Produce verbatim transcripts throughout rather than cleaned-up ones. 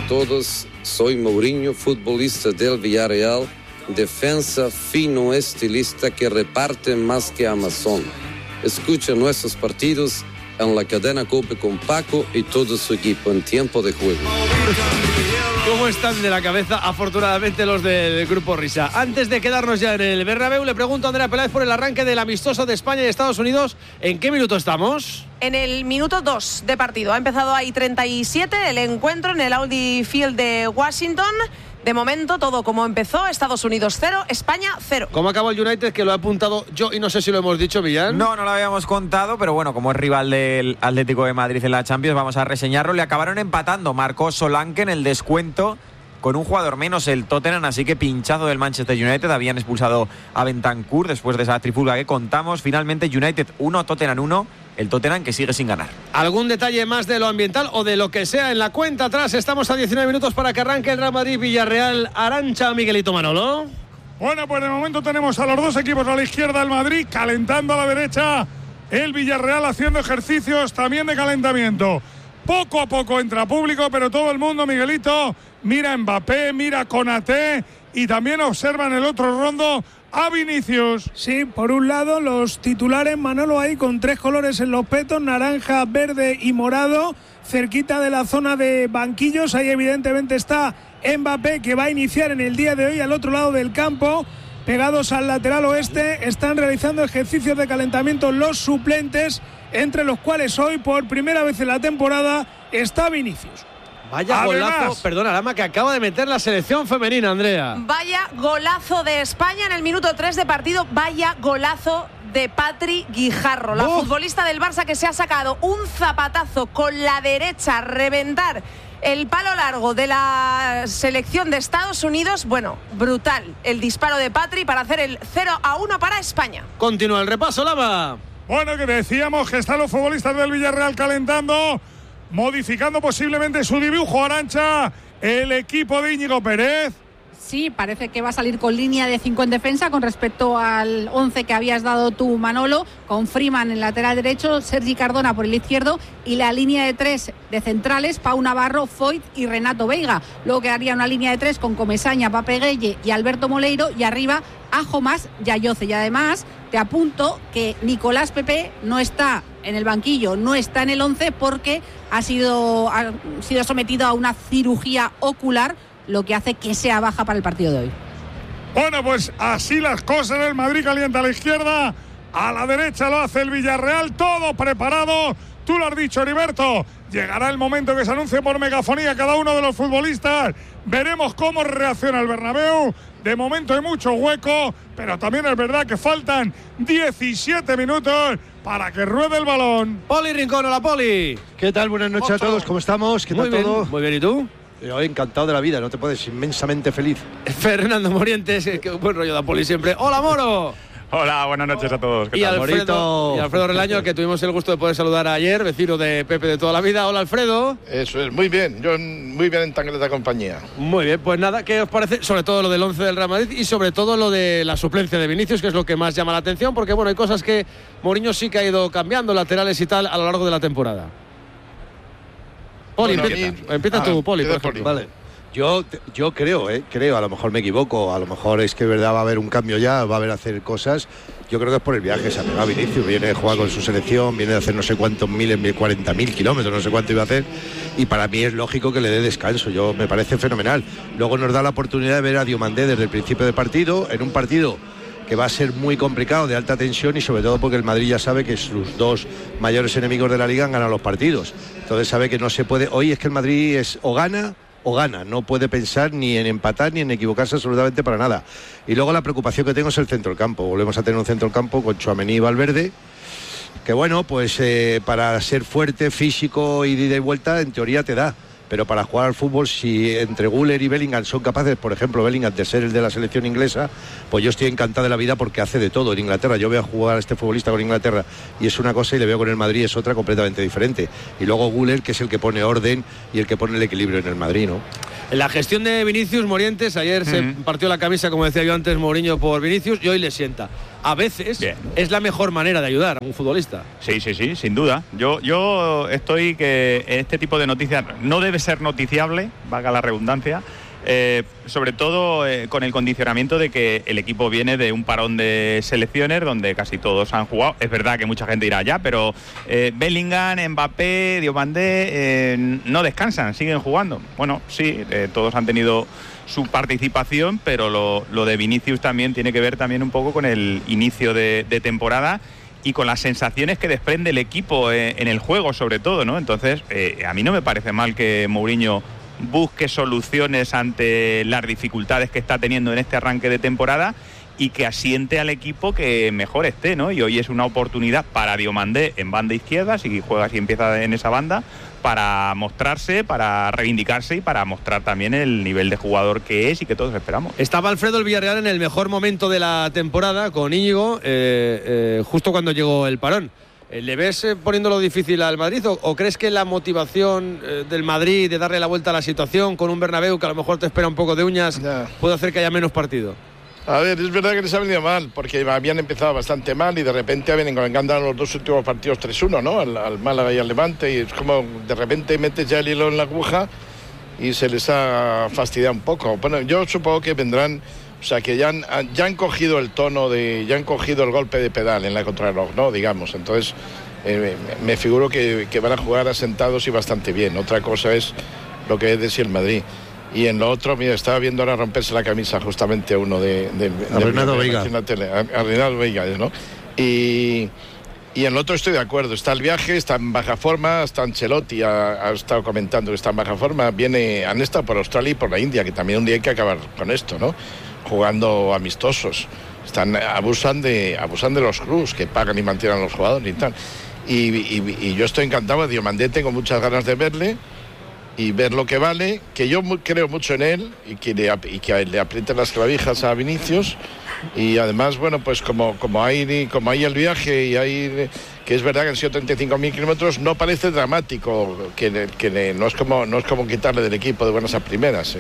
a todos. Soy Mourinho, futbolista del Villarreal, defensa fino estilista que reparte más que Amazon. Escucha nuestros partidos en la cadena COPE con Paco y todo su equipo en tiempo de juego. ¿Cómo están de la cabeza, afortunadamente, los del Grupo Risa? Antes de quedarnos ya en el Bernabéu, le pregunto a Andrea Peláez por el arranque del amistoso de España y Estados Unidos. ¿En qué minuto estamos? En el minuto dos de partido. Ha empezado ahí treinta y siete el encuentro en el Audi Field de Washington. De momento, todo como empezó. Estados Unidos cero, España cero. ¿Cómo acabó el United? Que lo he apuntado yo y no sé si lo hemos dicho, Millán. No, no lo habíamos contado, pero bueno, como es rival del Atlético de Madrid en la Champions, vamos a reseñarlo. Le acabaron empatando. Marcó Solanke en el descuento con un jugador menos, el Tottenham, así que pinchazo del Manchester United. Habían expulsado a Bentancur después de esa trifulga que contamos. Finalmente United uno, Tottenham uno. El Tottenham que sigue sin ganar. ¿Algún detalle más de lo ambiental o de lo que sea en la cuenta atrás? Estamos a diecinueve minutos para que arranque el Real Madrid-Villarreal. Arancha, Miguelito Manolo. Bueno, pues de momento tenemos a los dos equipos a la izquierda, el Madrid calentando a la derecha, el Villarreal haciendo ejercicios también de calentamiento. Poco a poco entra público, pero todo el mundo, Miguelito, mira a Mbappé, mira a Konaté y también observa en el otro rondo a Vinicius. Sí, por un lado los titulares, Manolo, ahí con tres colores en los petos, naranja, verde y morado, cerquita de la zona de banquillos. Ahí evidentemente está Mbappé, que va a iniciar en el día de hoy al otro lado del campo. Pegados al lateral oeste, están realizando ejercicios de calentamiento los suplentes, entre los cuales hoy por primera vez en la temporada está Vinicius. Vaya Además, golazo, perdona, Lama, que acaba de meter la selección femenina, Andrea. Vaya golazo de España en el minuto tres de partido. Vaya golazo de Patri Guijarro, la oh. futbolista del Barça, que se ha sacado un zapatazo con la derecha a reventar el palo largo de la selección de Estados Unidos. Bueno, brutal el disparo de Patri para hacer el cero a uno para España. Continúa el repaso, Lama. Bueno, que decíamos que están los futbolistas del Villarreal calentando, modificando posiblemente su dibujo, Arancha, el equipo de Íñigo Pérez. Sí, parece que va a salir con línea de cinco en defensa con respecto al once que habías dado tú, Manolo, con Freeman en lateral derecho, Sergi Cardona por el izquierdo y la línea de tres de centrales, Pau Navarro, Foyt y Renato Veiga. Luego quedaría una línea de tres con Comesaña, Pape Gueye y Alberto Moleiro, y arriba Ajo más Yayoce. Y además te apunto que Nicolás Pepe no está en el banquillo, no está en el once porque ha sido, ha sido sometido a una cirugía ocular, lo que hace que sea baja para el partido de hoy. Bueno, pues así las cosas. El Madrid calienta a la izquierda, a la derecha lo hace el Villarreal, todo preparado. Tú lo has dicho, Heriberto. Llegará el momento que se anuncie por megafonía cada uno de los futbolistas. Veremos cómo reacciona el Bernabéu. De momento hay mucho hueco, pero también es verdad que faltan diecisiete minutos para que ruede el balón. Poli Rincón, hola Poli. ¿Qué tal? Buenas noches Ocho. a todos, ¿cómo estamos? ¿Qué Muy tal bien, todo? Muy bien, ¿y tú? Yo encantado de la vida, no te puedes, inmensamente feliz. Fernando Morientes, qué buen rollo da Poli siempre. ¡Hola, Moro! Hola, buenas noches a todos. ¿Qué y, tal? Alfredo, y Alfredo Relaño, al que tuvimos el gusto de poder saludar ayer, vecino de Pepe de toda la vida. Hola, Alfredo. Eso es, muy bien, yo muy bien en tan grata compañía. Muy bien, pues nada, ¿qué os parece? Sobre todo lo del once del Real Madrid y sobre todo lo de la suplencia de Vinicius, que es lo que más llama la atención, porque bueno, hay cosas que Mourinho sí que ha ido cambiando, laterales y tal, a lo largo de la temporada. Poli, bueno, empieza, empieza ah, tú, Poli, por ejemplo. Vale. Yo, yo creo, eh, creo, a lo mejor me equivoco, a lo mejor es que verdad va a haber un cambio ya, va a haber hacer cosas. Yo creo que es por el viaje que se ha pegado Vinicius, viene de jugar con su selección, viene de hacer no sé cuántos miles, cuarenta mil kilómetros, no sé cuánto iba a hacer, y para mí es lógico que le dé descanso, yo me parece fenomenal. Luego nos da la oportunidad de ver a Diomandé desde el principio del partido, en un partido que va a ser muy complicado, de alta tensión, y sobre todo porque el Madrid ya sabe que sus dos mayores enemigos de la Liga han ganado los partidos, entonces sabe que no se puede, hoy es que el Madrid es o gana o gana, no puede pensar ni en empatar ni en equivocarse absolutamente para nada. Y luego la preocupación que tengo es el centro del campo. Volvemos a tener un centro del campo con Tchouaméni y Valverde, que bueno, pues eh, para ser fuerte, físico y de ida y vuelta, en teoría te da. Pero para jugar al fútbol, si entre Güler y Bellingham son capaces, por ejemplo, Bellingham de ser el de la selección inglesa, pues yo estoy encantado de la vida porque hace de todo en Inglaterra. Yo veo a jugar a este futbolista con Inglaterra y es una cosa, y le veo con el Madrid es otra completamente diferente. Y luego Güler, que es el que pone orden y el que pone el equilibrio en el Madrid, ¿no? La gestión de Vinicius, Morientes, ayer uh-huh. se partió la camisa, como decía yo antes, Mourinho por Vinicius, y hoy le sienta. A veces Bien. es la mejor manera de ayudar a un futbolista. Sí, sí, sí, sin duda. Yo, yo estoy que este tipo de noticias no debe ser noticiable, valga la redundancia, eh, sobre todo eh, con el condicionamiento de que el equipo viene de un parón de selecciones donde casi todos han jugado. Es verdad que mucha gente dirá ya, pero eh, Bellingham, Mbappé, Diomandé eh, no descansan, siguen jugando. Bueno, sí, eh, todos han tenido su participación, pero lo, lo de Vinicius también tiene que ver también un poco con el inicio de, de temporada y con las sensaciones que desprende el equipo eh, en el juego, sobre todo, ¿no? Entonces, eh, a mí no me parece mal que Mourinho busque soluciones ante las dificultades que está teniendo en este arranque de temporada y que asiente al equipo que mejor esté, ¿no? Y hoy es una oportunidad para Diomandé en banda izquierda, si juega, si empieza en esa banda, para mostrarse, para reivindicarse y para mostrar también el nivel de jugador que es y que todos esperamos. Estaba Alfredo el Villarreal en el mejor momento de la temporada con Íñigo, eh, eh, justo cuando llegó el parón. ¿Le ves eh, poniéndolo difícil al Madrid o, o crees que la motivación eh, del Madrid de darle la vuelta a la situación con un Bernabéu que a lo mejor te espera un poco de uñas ya. puede hacer que haya menos partido? A ver, es verdad que les ha venido mal, porque habían empezado bastante mal y de repente vienen con ganar los dos últimos partidos tres uno, ¿no? Al, al Málaga y al Levante, y es como de repente metes ya el hilo en la aguja y se les ha fastidiado un poco. Bueno, yo supongo que vendrán, o sea, que ya han, ya han cogido el tono de, ya han cogido el golpe de pedal en la contrarreloj, ¿no? Digamos, entonces eh, me figuro que, que van a jugar asentados y bastante bien. Otra cosa es lo que es decir el Madrid. Y en lo otro, mira, estaba viendo ahora romperse la camisa justamente uno de... de, de a Reinaldo Veiga. En la tele, a, a Reinaldo Veiga, ¿no? Y, y en lo otro estoy de acuerdo. Está el viaje, está en baja forma, está Ancelotti, ha, ha estado comentando que está en baja forma. Viene, han estado por Australia y por la India, que también un día hay que acabar con esto, ¿no? Jugando amistosos. Están, abusan de, abusan de los clubs que pagan y mantienen a los jugadores y tal. Y, y, y yo estoy encantado de Diomandé, tengo muchas ganas de verle y ver lo que vale, que yo creo mucho en él y que le, y que le aprieten las clavijas a Vinicius. Y además, bueno, pues como, como, hay, como hay el viaje y hay, que es verdad que han sido treinta y cinco mil kilómetros, no parece dramático, que, que no, es como, no es como quitarle del equipo de buenas a primeras.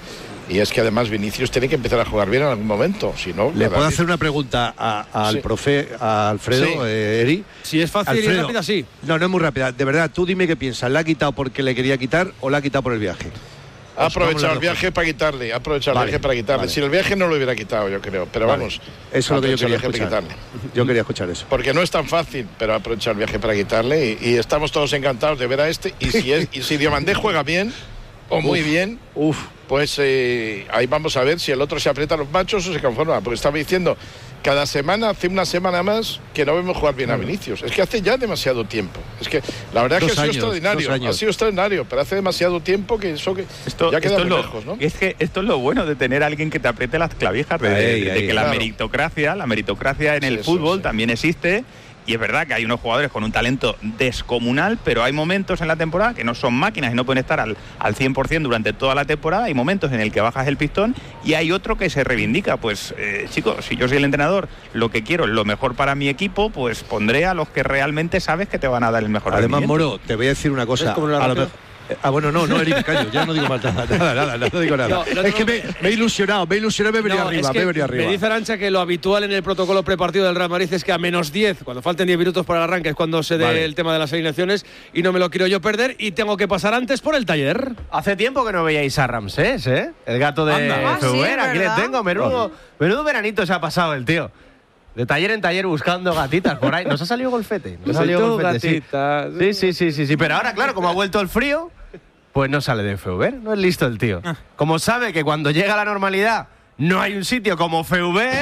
Y es que además Vinicius tiene que empezar a jugar bien en algún momento, si no... ¿Le puedo hacer una pregunta a, a, al sí. profe, a Alfredo, sí. eh, Eri? Si es fácil Alfredo, y rápida, sí. No, no es muy rápida. De verdad, tú dime qué piensas. ¿La ha quitado porque le quería quitar o la ha quitado por el viaje? Ha aprovechado el viaje para quitarle, ha aprovechado vale, el viaje para quitarle. Vale. Si el viaje no lo hubiera quitado, yo creo, pero vale. vamos. Eso es lo que yo quería escuchar. Yo quería escuchar eso. Porque no es tan fácil, pero ha aprovechado el viaje para quitarle y, y estamos todos encantados de ver a este. Y si, es, y si Diomandé juega bien, o muy uf, bien, uf. pues eh, ahí vamos a ver si el otro se aprieta los machos o se conforma. Porque estaba diciendo, cada semana, hace una semana más, que no vemos jugar bien a Vinicius. Es que hace ya demasiado tiempo. Es que la verdad dos es que años, ha sido extraordinario. Ha sido extraordinario, pero hace demasiado tiempo que eso que esto, ya queda esto muy lo, lejos, ¿no? Es que esto es lo bueno de tener a alguien que te apriete las clavijas, de, ahí, de, de ahí, que claro. la meritocracia, la meritocracia en sí, el fútbol sí. también existe. Y es verdad que hay unos jugadores con un talento descomunal, pero hay momentos en la temporada que no son máquinas y no pueden estar al, al cien por ciento durante toda la temporada. Hay momentos en el que bajas el pistón y hay otro que se reivindica. Pues, eh, chicos, si yo soy el entrenador, lo que quiero es lo mejor para mi equipo, pues pondré a los que realmente sabes que te van a dar el mejor Además, rendimiento. Moro, te voy a decir una cosa. A lo mejor... Ah, bueno, no, no, Eric, callo, ya no digo más nada, nada, nada, no digo nada. No, es que me, me he ilusionado, me he ilusionado, me he venido no, arriba, es que me he venido arriba. Me dice Arantxa que lo habitual en el protocolo prepartido del Real Madrid es que a menos diez, cuando falten diez minutos para el arranque, es cuando se dé vale. el tema de las alineaciones y no me lo quiero yo perder y tengo que pasar antes por el taller. Hace tiempo que no veíais a Ramsés, ¿eh? El gato de ah, F V R, sí, aquí le tengo, menudo, menudo veranito se ha pasado el tío. De taller en taller buscando gatitas por ahí. ¿Nos ha salido golfete? ¿Nos ha salido golfete? Gatita, sí. sí, sí, sí, sí. Pero ahora, claro, como ha vuelto el frío, pues no sale de F V R, no es listo el tío. Como sabe que cuando llega la normalidad no hay un sitio como F V R,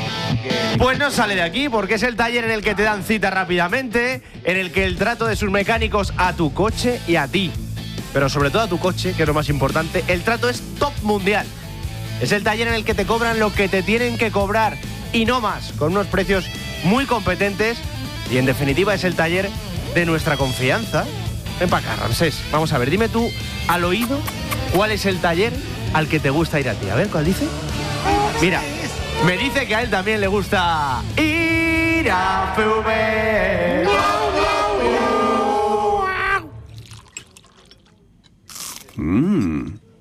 pues no sale de aquí, porque es el taller en el que te dan cita rápidamente, en el que el trato de sus mecánicos a tu coche y a ti, pero sobre todo a tu coche, que es lo más importante, el trato es top mundial. Es el taller en el que te cobran lo que te tienen que cobrar y no más, con unos precios muy competentes y en definitiva es el taller de nuestra confianza. Ven para acá, Ramsés. Vamos a ver, dime tú al oído cuál es el taller al que te gusta ir a ti. A ver, ¿cuál dice? Mira, me dice que a él también le gusta ir a F V R. Mmm,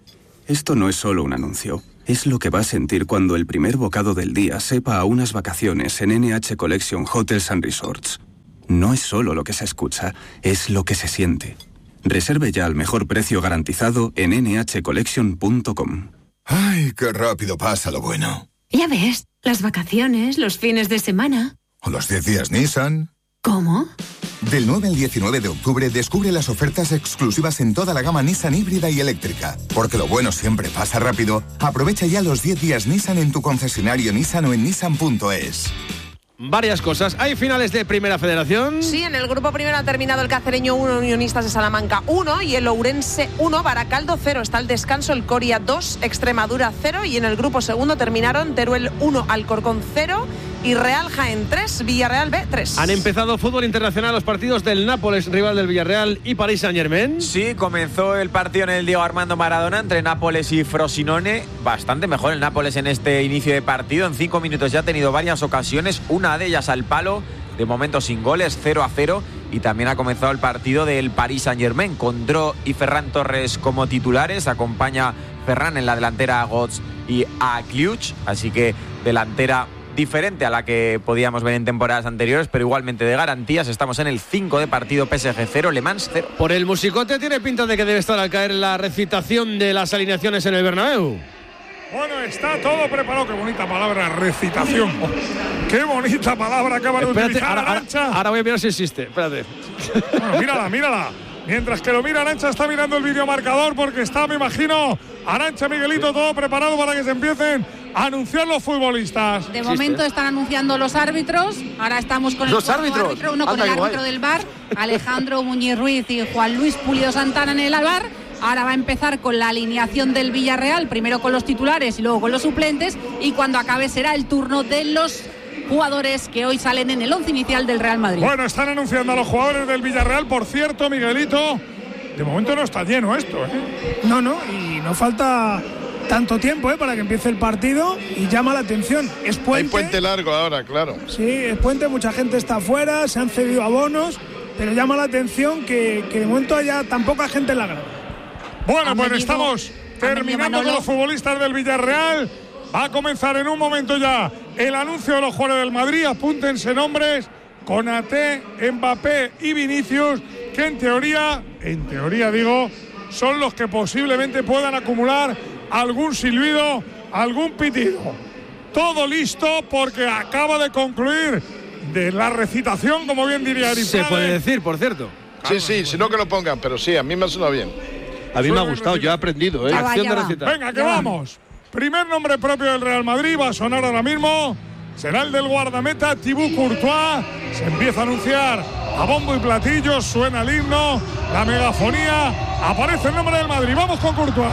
Esto no es solo un anuncio. Es lo que va a sentir cuando el primer bocado del día sepa a unas vacaciones en N H Collection Hotels and Resorts. No es solo lo que se escucha, es lo que se siente. Reserve ya al mejor precio garantizado en ene hache collection punto com. ¡Ay, qué rápido pasa lo bueno! Ya ves, las vacaciones, los fines de semana. ¿O los diez días Nissan? ¿Cómo? Del nueve al diecinueve de octubre descubre las ofertas exclusivas en toda la gama Nissan híbrida y eléctrica. Porque lo bueno siempre pasa rápido. Aprovecha ya los diez días Nissan en tu concesionario Nissan o en nissan punto es. Varias cosas. ¿Hay finales de Primera Federación? Sí, en el grupo primero ha terminado el Cacereño uno, Unionistas de Salamanca uno y el Ourense uno, Baracaldo cero. Está el descanso, el Coria dos, Extremadura cero y en el grupo segundo terminaron Teruel uno, Alcorcón cero y Real Jaén tres, Villarreal B tres. Han empezado fútbol internacional los partidos del Nápoles, rival del Villarreal, y París Saint-Germain. Sí, comenzó el partido en el Diego Armando Maradona entre Nápoles y Frosinone. Bastante mejor el Nápoles en este inicio de partido. En cinco minutos ya ha tenido varias ocasiones, una de ellas al palo, de momento sin goles, cero a cero. Y también ha comenzado el partido del París Saint-Germain con Dro y Ferran Torres como titulares. Acompaña Ferran en la delantera a Götze y a Kliuch, así que delantera diferente a la que podíamos ver en temporadas anteriores, pero igualmente de garantías. Estamos en el cinco de partido, P S G cero, Le Mans cero. Por el musicote tiene pinta de que debe estar al caer la recitación de las alineaciones en el Bernabéu. Bueno, está todo preparado. Qué bonita palabra, recitación. Oh, qué bonita palabra acaba de Espérate, utilizar ahora, Arantxa. Ahora, ahora voy a mirar si existe. Espérate. Bueno, mírala, mírala. Mientras que lo mira Arantxa, está mirando el videomarcador porque está, me imagino, Arantxa, Miguelito, todo preparado para que se empiecen a anunciar los futbolistas. De momento están anunciando los árbitros. Ahora estamos con el ¿Los árbitros? árbitro, uno con Anda, el igual. árbitro del V A R, Alejandro Muñiz Ruiz y Juan Luis Pulido Santana en el V A R. Ahora va a empezar con la alineación del Villarreal, primero con los titulares y luego con los suplentes, y cuando acabe será el turno de los jugadores que hoy salen en el once inicial del Real Madrid. Bueno, están anunciando a los jugadores del Villarreal. Por cierto, Miguelito, de momento no está lleno esto, ¿eh? No, no, y no falta tanto tiempo ¿eh? para que empiece el partido y llama la atención. Es puente. Hay puente largo ahora, claro. Sí, es puente, mucha gente está afuera, se han cedido abonos, pero llama la atención que, que de momento haya tan poca gente en la grada. Bueno, Han pues venido- estamos han terminando venido con Manolo. los futbolistas del Villarreal. Va a comenzar en un momento ya el anuncio de los jugadores del Madrid. Apúntense nombres: Konaté, Mbappé y Vinicius, que en teoría, en teoría digo, son los que posiblemente puedan acumular algún silbido, algún pitido. Todo listo porque acaba de concluir de la recitación, como bien diría Ari Se Prade. puede decir, por cierto. Sí, sí, si no que lo pongan, pero sí, a mí me ha sonado bien. A mí me ha gustado, yo he aprendido, ¿eh? Ya va, Acción ya de va. recitar. Venga, que vamos. Primer nombre propio del Real Madrid va a sonar ahora mismo. Será el del guardameta Thibaut Courtois. Se empieza a anunciar a bombo y platillo. Suena el himno, la megafonía. Aparece el nombre del Madrid. Vamos con Courtois.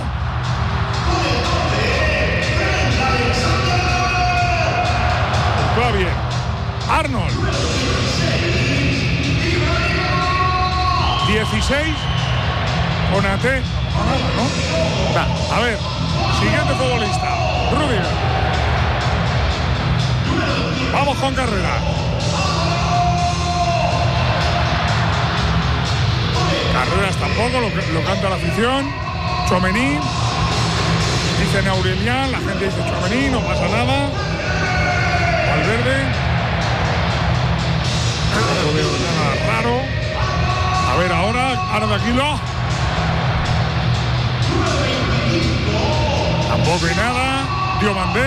Courtois bien. Arnold. dieciséis. Konaté. ¿no? Va, a ver, siguiente futbolista, Rudiger. Vamos con Carrera. Carreras tampoco, lo, lo canta la afición. Tchouaméni. Dicen Aurelian, la gente dice Tchouaméni, no pasa nada. Valverde. No veo nada raro. A ver ahora, Arda Aquilo. Tampoco hay nada. Diomandé.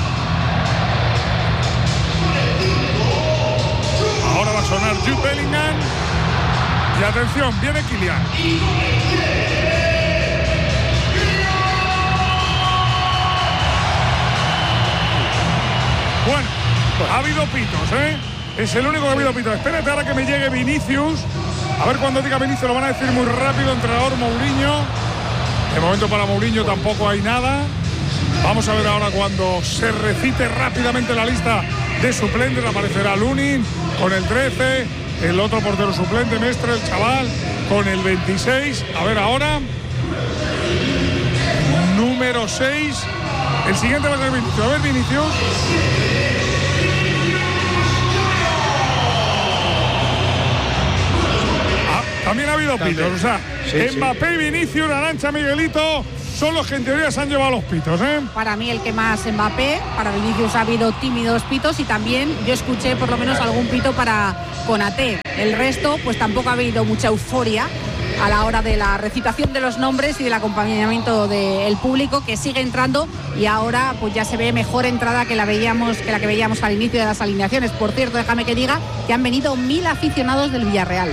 Ahora va a sonar Jude Bellingham. Y atención, viene Kylian. Bueno, ha habido pitos, ¿eh? Es el único que ha habido pitos. Espérate ahora que me llegue Vinicius. A ver, cuando diga Vinicius lo van a decir muy rápido. Entrenador Mourinho. De momento para Mourinho tampoco hay nada. Vamos a ver ahora cuando se recite rápidamente la lista de suplentes. Aparecerá Lunin con el trece, el otro portero suplente, Mestre, el chaval, con el veintiséis. A ver ahora. Número seis. El siguiente va a ser Vinicius. A ver, Vinicius. también ha habido También. pitos. O sea, Sí, Mbappé y Vinicius, Arantxa, Miguelito son los que en teoría se han llevado los pitos, ¿eh? Para mí el que más Mbappé, para Vinicius ha habido tímidos pitos y también yo escuché por lo menos algún pito para Konaté. El resto pues tampoco ha habido mucha euforia a la hora de la recitación de los nombres y del acompañamiento del público, que sigue entrando y ahora pues ya se ve mejor entrada que la veíamos que la que veíamos al inicio de las alineaciones. Por cierto, déjame que diga que han venido mil aficionados del Villarreal.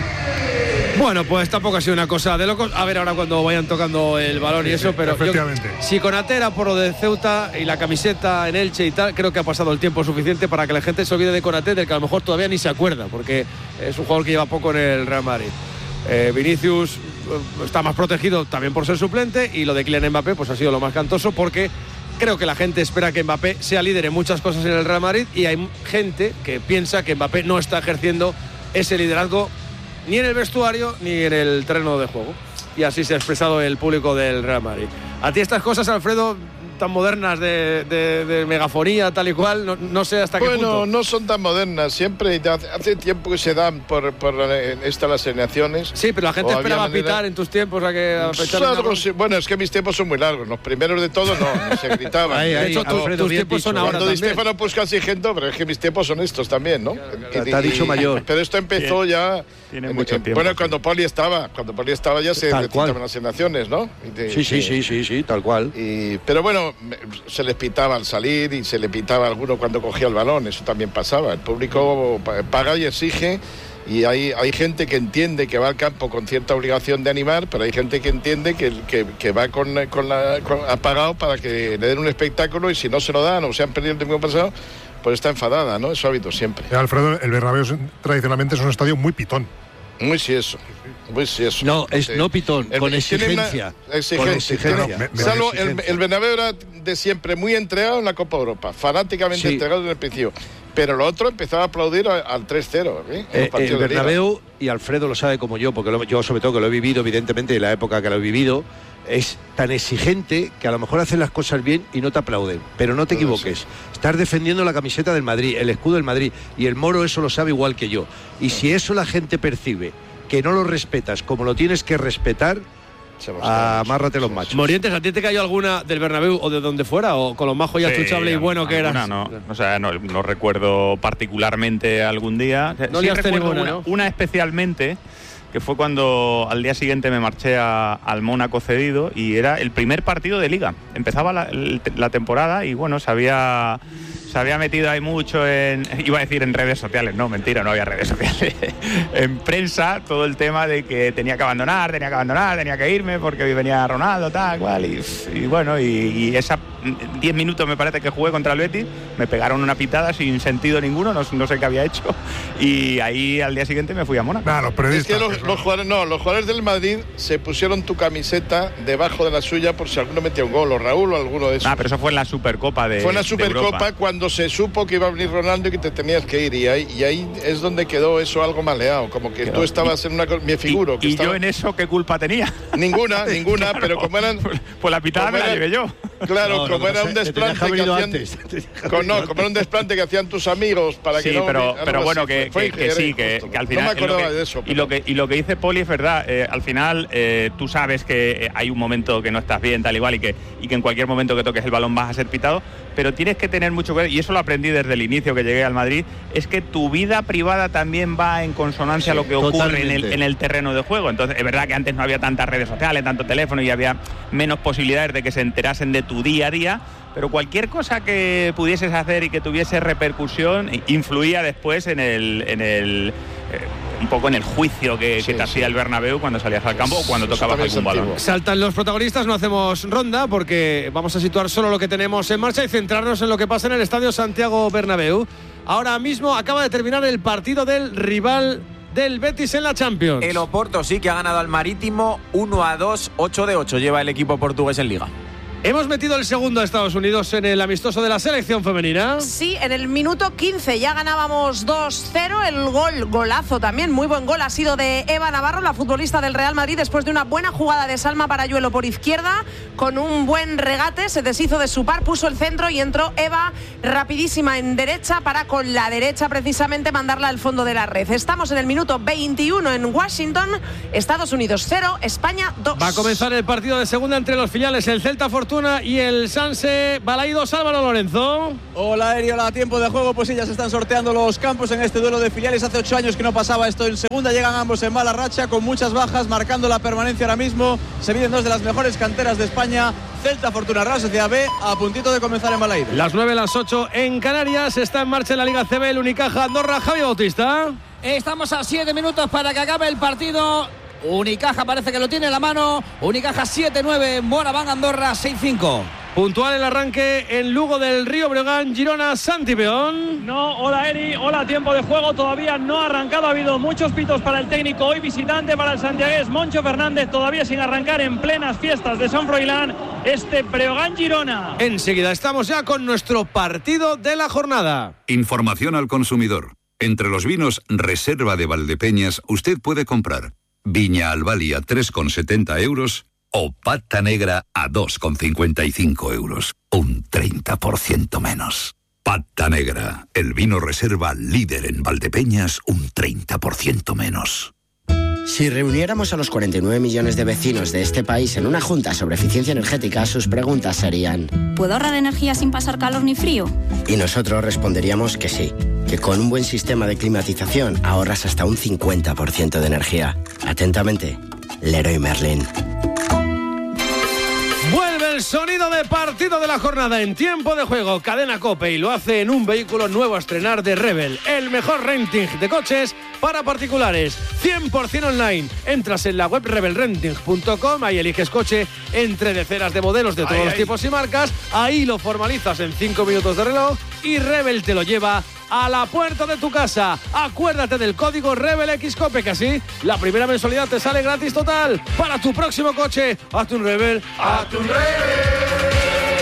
Bueno, pues tampoco ha sido una cosa de locos. A ver ahora cuando vayan tocando el balón y Sí, eso, sí, pero efectivamente. yo, si Konaté era por lo de Ceuta y la camiseta en Elche y tal, creo que ha pasado el tiempo suficiente para que la gente se olvide de Konaté, del que a lo mejor todavía ni se acuerda, porque es un jugador que lleva poco en el Real Madrid. Eh, Vinicius eh, está más protegido también por ser suplente, y lo de Kylian Mbappé pues ha sido lo más cantoso, porque creo que la gente espera que Mbappé sea líder en muchas cosas en el Real Madrid, y hay gente que piensa que Mbappé no está ejerciendo ese liderazgo ni en el vestuario ni en el terreno de juego. Y así se ha expresado el público del Real Madrid. A ti estas cosas, Alfredo, tan modernas de, de, de megafonía, tal y cual, no, no sé hasta qué Bueno, punto. no son tan modernas. Siempre, hace, hace tiempo que se dan por, por estas las alineaciones. Sí, pero la gente O había esperaba manera- pitar en tus tiempos a que a Pues echarle una algo bronca. sí. Bueno, es que mis tiempos son muy largos. Los primeros de todos no, ni se gritaban. Ahí, ahí, De hecho, tu- Alfredo, tus bien tiempos son dicho. ahora Cuando Di también. Stefano Puskas y Gento, pero es que mis tiempos son estos también, ¿no? Te- te ha dicho mayor. Pero esto empezó ya. Tiene en- mucho en- tiempo, Bueno, sí. cuando Poli estaba, cuando Poli estaba ya se Tal cual. recitaban las naciones, ¿no? Y de- Sí, sí, sí, sí, sí, tal cual. Y, pero bueno, me- se les pitaba al salir y se le pitaba a alguno cuando cogía el balón, eso también pasaba. El público pa- paga y exige, y hay, hay gente que entiende que va al campo con cierta obligación de animar, pero hay gente que entiende que, que, que va con, con la, con, ha pagado para que le den un espectáculo, y si no se lo dan o se han perdido el tiempo pasado, pues está enfadada, ¿no? Eso ha habido siempre. Eh, Alfredo, el Bernabéu es- tradicionalmente es un estadio muy pitón. Muy sí eso, muy sí eso. No, es Sí. no pitón, El- con tiene una exigencia. exigencia. Con exigencia. Tiene- Me- me- salvo con el, exigencia. el Bernabéu era de siempre muy entregado en la Copa Europa, fanáticamente Sí. entregado desde el principio. Pero lo otro empezaba a aplaudir a- al tres cero. ¿eh? En los Eh, partidos el de Liga. Bernabéu, y Alfredo lo sabe como yo, porque lo- yo sobre todo que lo he vivido, evidentemente, en la época que lo he vivido, es tan exigente que a lo mejor hacen las cosas bien y no te aplauden. Pero no te Puede equivoques. Estás defendiendo la camiseta del Madrid, el escudo del Madrid, y el Moro eso lo sabe igual que yo. Y si eso la gente percibe, que no lo respetas como lo tienes que respetar, Se va a estar- amárrate los machos. Morientes, ¿a ti te cayó alguna del Bernabéu o de donde fuera? ¿O con lo majo y Sí, achuchable y bueno que alguna eras? No, o sea, no, no recuerdo particularmente algún día. No Sí liaste recuerdo ninguna, una, ¿no? una especialmente, que fue cuando al día siguiente me marché a- al Mónaco cedido, y era el primer partido de Liga. Empezaba la, el- la temporada y bueno, se había, se había metido ahí mucho en, iba a decir en redes sociales, no, mentira, no había redes sociales, en prensa, todo el tema de que tenía que abandonar, tenía que abandonar, tenía que irme porque venía Ronaldo, tal, cual, y, y bueno, y, y esa diez minutos me parece que jugué contra el Betis, me pegaron una pitada sin sentido ninguno, no, no sé qué había hecho, y ahí al día siguiente me fui a Mónaco. Nah, los Es periodistas. que los, los jugadores, no, los jugadores del Madrid se pusieron tu camiseta debajo de la suya por si alguno metía un gol, o Raúl o alguno de esos. Ah, pero eso fue en la Supercopa de Fue en la de Supercopa Europa. cuando se supo que iba a venir Ronaldo y que te tenías que ir, y ahí, y ahí es donde quedó eso algo maleado, como que tú estabas en una co- me figuro que Y estaba- yo en eso, ¿qué culpa tenía? ninguna, ninguna, Claro. pero como eran Pues la pitada como me la eran- llevé yo. Claro, No, no, como no era sé, un te tenías desplante que haber que ido hacían, antes, te tenías que haber con- ido no, como era un desplante que hacían tus amigos para Sí, que no, pero, algo pero así, bueno, fue- que, fue- que- que era sí, que, injusto. que al final. no me es lo acordaba que- de eso. y, pero- lo que, y lo que dice Poli es verdad. eh, al final, eh, tú sabes que eh, hay un momento que no estás bien, tal igual, y que, y que en cualquier momento que toques el balón vas a ser pitado, pero tienes que tener mucho cuidado, y eso lo aprendí desde el inicio que llegué al Madrid, es que tu vida privada también va en consonancia a lo que ocurre en el, totalmente. en el terreno de juego. Entonces, es verdad que antes no había tantas redes sociales, tanto teléfono, y había menos posibilidades de que se enterasen de tu día a día, pero cualquier cosa que pudieses hacer y que tuviese repercusión influía después en el, en el eh, un poco en el juicio que, Sí, que te sí. hacía el Bernabéu cuando salías al campo o cuando Eso tocabas también es algún balón. antiguo. Saltan los protagonistas, no hacemos ronda porque vamos a situar solo lo que tenemos en marcha y centrarnos en lo que pasa en el Estadio Santiago Bernabéu. Ahora mismo acaba de terminar el partido del rival del Betis en la Champions. El Oporto sí que ha ganado al Marítimo uno a dos, ocho de ocho lleva el equipo portugués en Liga. Hemos metido el segundo a Estados Unidos en el amistoso de la selección femenina. Sí, en el minuto quince ya ganábamos dos cero. El gol, golazo también, muy buen gol ha sido de Eva Navarro, la futbolista del Real Madrid, después de una buena jugada de Salma Parayuelo por izquierda, con un buen regate, se deshizo de su par, puso el centro y entró Eva rapidísima en derecha para con la derecha precisamente mandarla al fondo de la red. Estamos en el minuto veintiuno en Washington, Estados Unidos cero, España dos. Va a comenzar el partido de segunda entre los filiales, el Celta Fortuna y el Sanse Balaidos. Álvaro Lorenzo. Hola, Aeri, hola, tiempo de juego. Pues sí, ya se están sorteando los campos en este duelo de filiales. Hace ocho años que no pasaba esto en segunda. Llegan ambos en mala racha, con muchas bajas, marcando la permanencia ahora mismo. Se vienen dos de las mejores canteras de España. Celta Fortuna, Real Sociedad B, a puntito de comenzar en Balaidos. Las nueve, las ocho en Canarias. Está en marcha en la Liga C B, el Unicaja Andorra. Javi Bautista. Estamos a siete minutos para que acabe el partido. Unicaja parece que lo tiene en la mano. Unicaja siete nueve, Moraván Andorra seis cinco. Puntual el arranque en Lugo del Río Breogán, Girona, Santi Peón. No, hola Eri, hola, tiempo de juego, todavía no ha arrancado, ha habido muchos pitos para el técnico, hoy visitante para el santiagués Moncho Fernández, todavía sin arrancar en plenas fiestas de San Froilán, este Breogán Girona. Enseguida estamos ya con nuestro partido de la jornada. Información al consumidor. Entre los vinos Reserva de Valdepeñas usted puede comprar Viña Albali a tres con setenta euros o Pata Negra a dos con cincuenta y cinco euros. Un treinta por ciento menos. Pata Negra, el vino reserva líder en Valdepeñas, un treinta por ciento menos. Si reuniéramos a los cuarenta y nueve millones de vecinos de este país en una junta sobre eficiencia energética, sus preguntas serían: ¿puedo ahorrar energía sin pasar calor ni frío? Y nosotros responderíamos que sí, que con un buen sistema de climatización ahorras hasta un cincuenta por ciento de energía. Atentamente, Leroy Merlin. Vuelve el sonido de partido de la jornada en tiempo de juego. Cadena COPE, y lo hace en un vehículo nuevo a estrenar de Rebel, el mejor renting de coches para particulares, cien por ciento online. Entras en la web rebel renting punto com, ahí eliges coche entre decenas de modelos de todos ay, los ay. tipos y marcas, ahí lo formalizas en cinco minutos de reloj y Rebel te lo lleva a la puerta de tu casa. Acuérdate del código RebelXCOPE, que así la primera mensualidad te sale gratis total. Para tu próximo coche, hazte un Rebel, hazte un Rebel.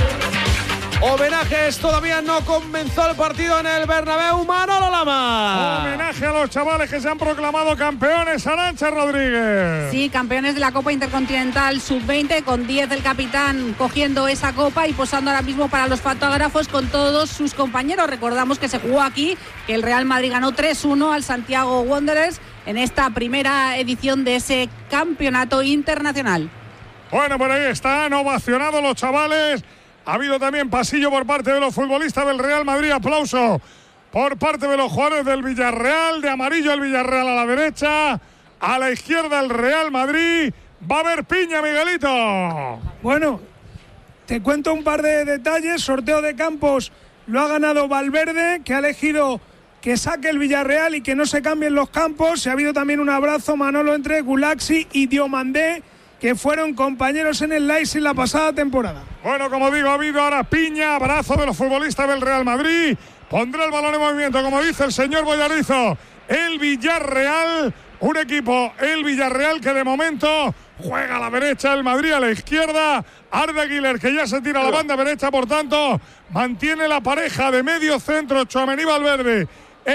Homenajes, todavía no comenzó el partido en el Bernabéu. Manolo Lama. Homenaje a los chavales que se han proclamado campeones. Arantxa Rodríguez. Sí, campeones de la Copa Intercontinental sub veinte, con diez del capitán cogiendo esa copa y posando ahora mismo para los fotógrafos con todos sus compañeros. Recordamos que se jugó aquí, que el Real Madrid ganó tres uno al Santiago Wanderers en esta primera edición de ese campeonato internacional. Bueno, por ahí están ovacionados los chavales. Ha habido también pasillo por parte de los futbolistas del Real Madrid. Aplauso por parte de los jugadores del Villarreal. De amarillo el Villarreal a la derecha. A la izquierda el Real Madrid. Va a haber piña, Miguelito. Bueno, te cuento un par de detalles. Sorteo de campos lo ha ganado Valverde, que ha elegido que saque el Villarreal y que no se cambien los campos. Y ha habido también un abrazo, Manolo, entre Gulaxi y Diomandé, que fueron compañeros en el Leipzig la pasada temporada. Bueno, como digo, ha habido ahora piña, abrazo de los futbolistas del Real Madrid. Pondrá el balón en movimiento, como dice el señor Boyarizo, el Villarreal. Un equipo, el Villarreal, que de momento juega a la derecha, el Madrid a la izquierda. Arda Güler, que ya se tira a la banda derecha, por tanto, mantiene la pareja de medio centro, Tchouaméni Valverde.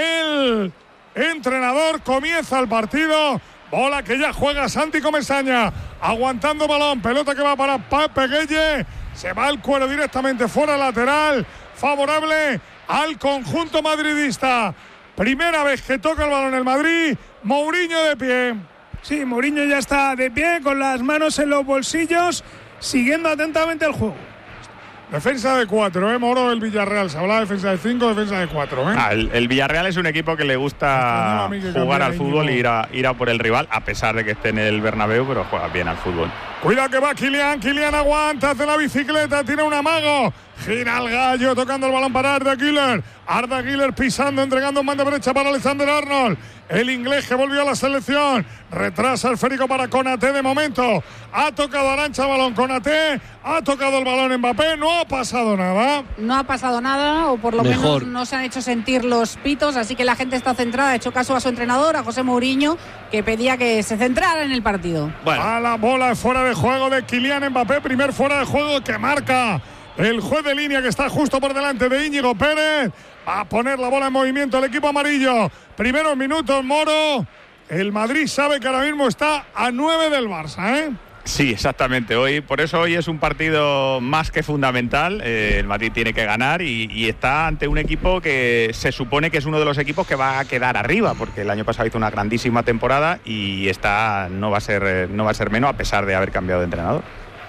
El entrenador, comienza el partido. Bola que ya juega Santi Comesaña, aguantando balón, pelota que va para Pape Gueye, se va el cuero directamente fuera, lateral, favorable al conjunto madridista. Primera vez que toca el balón el Madrid, Mourinho de pie. Sí, Mourinho ya está de pie, con las manos en los bolsillos, siguiendo atentamente el juego. Defensa de cuatro, ¿eh, Moro? El Villarreal. Se habla de defensa de cinco, defensa de cuatro, ¿eh? Ah, el, el Villarreal es un equipo que le gusta jugar al fútbol e ir a, ir a por el rival, a pesar de que esté en el Bernabéu, pero juega bien al fútbol. Cuidado que va Kylian, Kylian aguanta, hace la bicicleta, tiene un amago, gira el gallo, tocando el balón para Arda Güler. Arda Güler pisando, entregando en banda derecha para Alexander Arnold. El inglés que volvió a la selección, retrasa el férico para Konaté de momento. Ha tocado Arantxa el balón Konaté, ha tocado el balón Mbappé, no ha pasado nada. No ha pasado nada, o por lo Mejor. menos no se han hecho sentir los pitos, así que la gente está centrada, ha hecho caso a su entrenador, a José Mourinho, que pedía que se centrara en el partido. Bueno. A la bola fuera de juego de Kylian Mbappé, primer fuera de juego que marca el juez de línea que está justo por delante de Íñigo Pérez. Va a poner la bola en movimiento el equipo amarillo. Primeros minutos, Moro. El Madrid sabe que ahora mismo está a nueve del Barça, ¿eh? Sí, exactamente. Hoy, por eso hoy es un partido más que fundamental. Eh, el Madrid tiene que ganar y, y está ante un equipo que se supone que es uno de los equipos que va a quedar arriba, porque el año pasado hizo una grandísima temporada y esta no va a ser, no va a ser menos a pesar de haber cambiado de entrenador.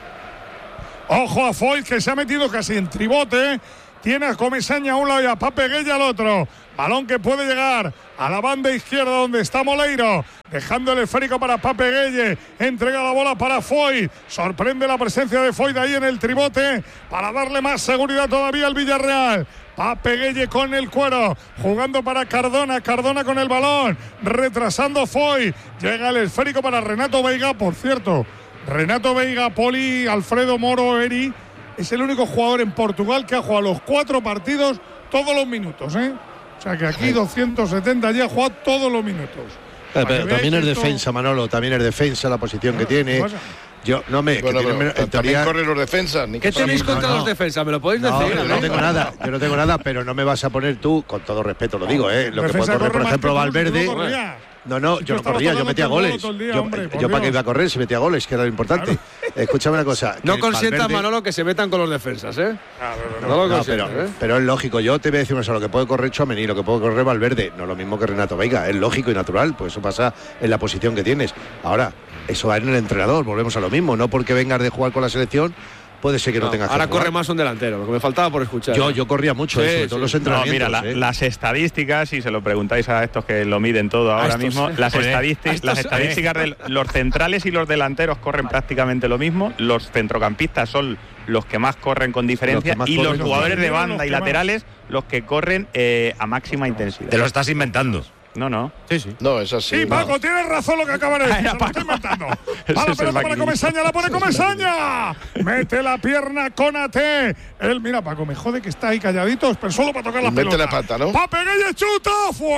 Ojo a Foyt, que se ha metido casi en tribote. Tiene a Comesaña a un lado y a Pape Gueye al otro. Balón que puede llegar a la banda izquierda donde está Moleiro. Dejando el esférico para Pape Gueye. Entrega la bola para Foyt. Sorprende la presencia de Foyt ahí en el tribote para darle más seguridad todavía al Villarreal. Pape Gueye con el cuero. Jugando para Cardona. Cardona con el balón. Retrasando Foyt. Llega el esférico para Renato Veiga. Por cierto, Renato Veiga, Poli, Alfredo Moro, Eri, es el único jugador en Portugal que ha jugado los cuatro partidos todos los minutos, ¿eh? O sea que aquí doscientos setenta ya ha jugado todos los minutos. Pero, pero también es esto... defensa, Manolo, también es defensa la posición que tiene. Yo no me. Bueno, que pero, tiene, también teoría... corren los defensas. Ni ¿Qué que tenéis son... contra no, los no. defensas? ¿Me lo podéis No, decir? yo no tengo nada, yo no tengo nada, pero no me vas a poner tú, con todo respeto lo digo, ¿eh? Lo que puede correr, por ejemplo, Valverde. No, no, yo no corría, yo metía goles. Día, yo, hombre, yo para qué iba a correr si metía goles, que era lo importante. Claro. Escúchame una cosa. No consientas, Valverde... Manolo, que se metan con los defensas, ¿eh? Ah, no, no, no, no, no pero, ¿eh? pero es lógico. Yo te voy a decir una cosa, lo que puede correr Tchouaméni, lo que puede correr Valverde, no lo mismo que Renato Veiga. Es lógico y natural, pues eso pasa en la posición que tienes. Ahora, eso va en el entrenador, volvemos a lo mismo. No porque vengas de jugar con la selección, puede ser que no, no tengas que ahora jugar. Corre más un delantero, lo que me faltaba por escuchar. Yo, yo corría mucho, sí, eso, sí. Todos los entrenamientos. No, mira, ¿eh? la, las estadísticas, si se lo preguntáis a estos que lo miden todo ahora estos, mismo, eh. las, Joder, estadísticas, estos, las estadísticas eh. de los centrales y los delanteros corren prácticamente lo mismo, los centrocampistas son los que más corren con diferencia los y corren, los jugadores los de banda los y laterales más. los que corren eh, a máxima intensidad. Te lo estás inventando. No, no. Sí, sí. No, es así. Sí, no. Paco, tienes razón lo que acaba de decir. Se lo estoy inventando. Va la pelota para Comesaña, la pone Comesaña. Mete la pierna Konaté. Él, mira, Paco, me jode que está ahí calladito, pero solo para tocar la Mete pelota. la pata, ¿no? Pape Gueye chuta,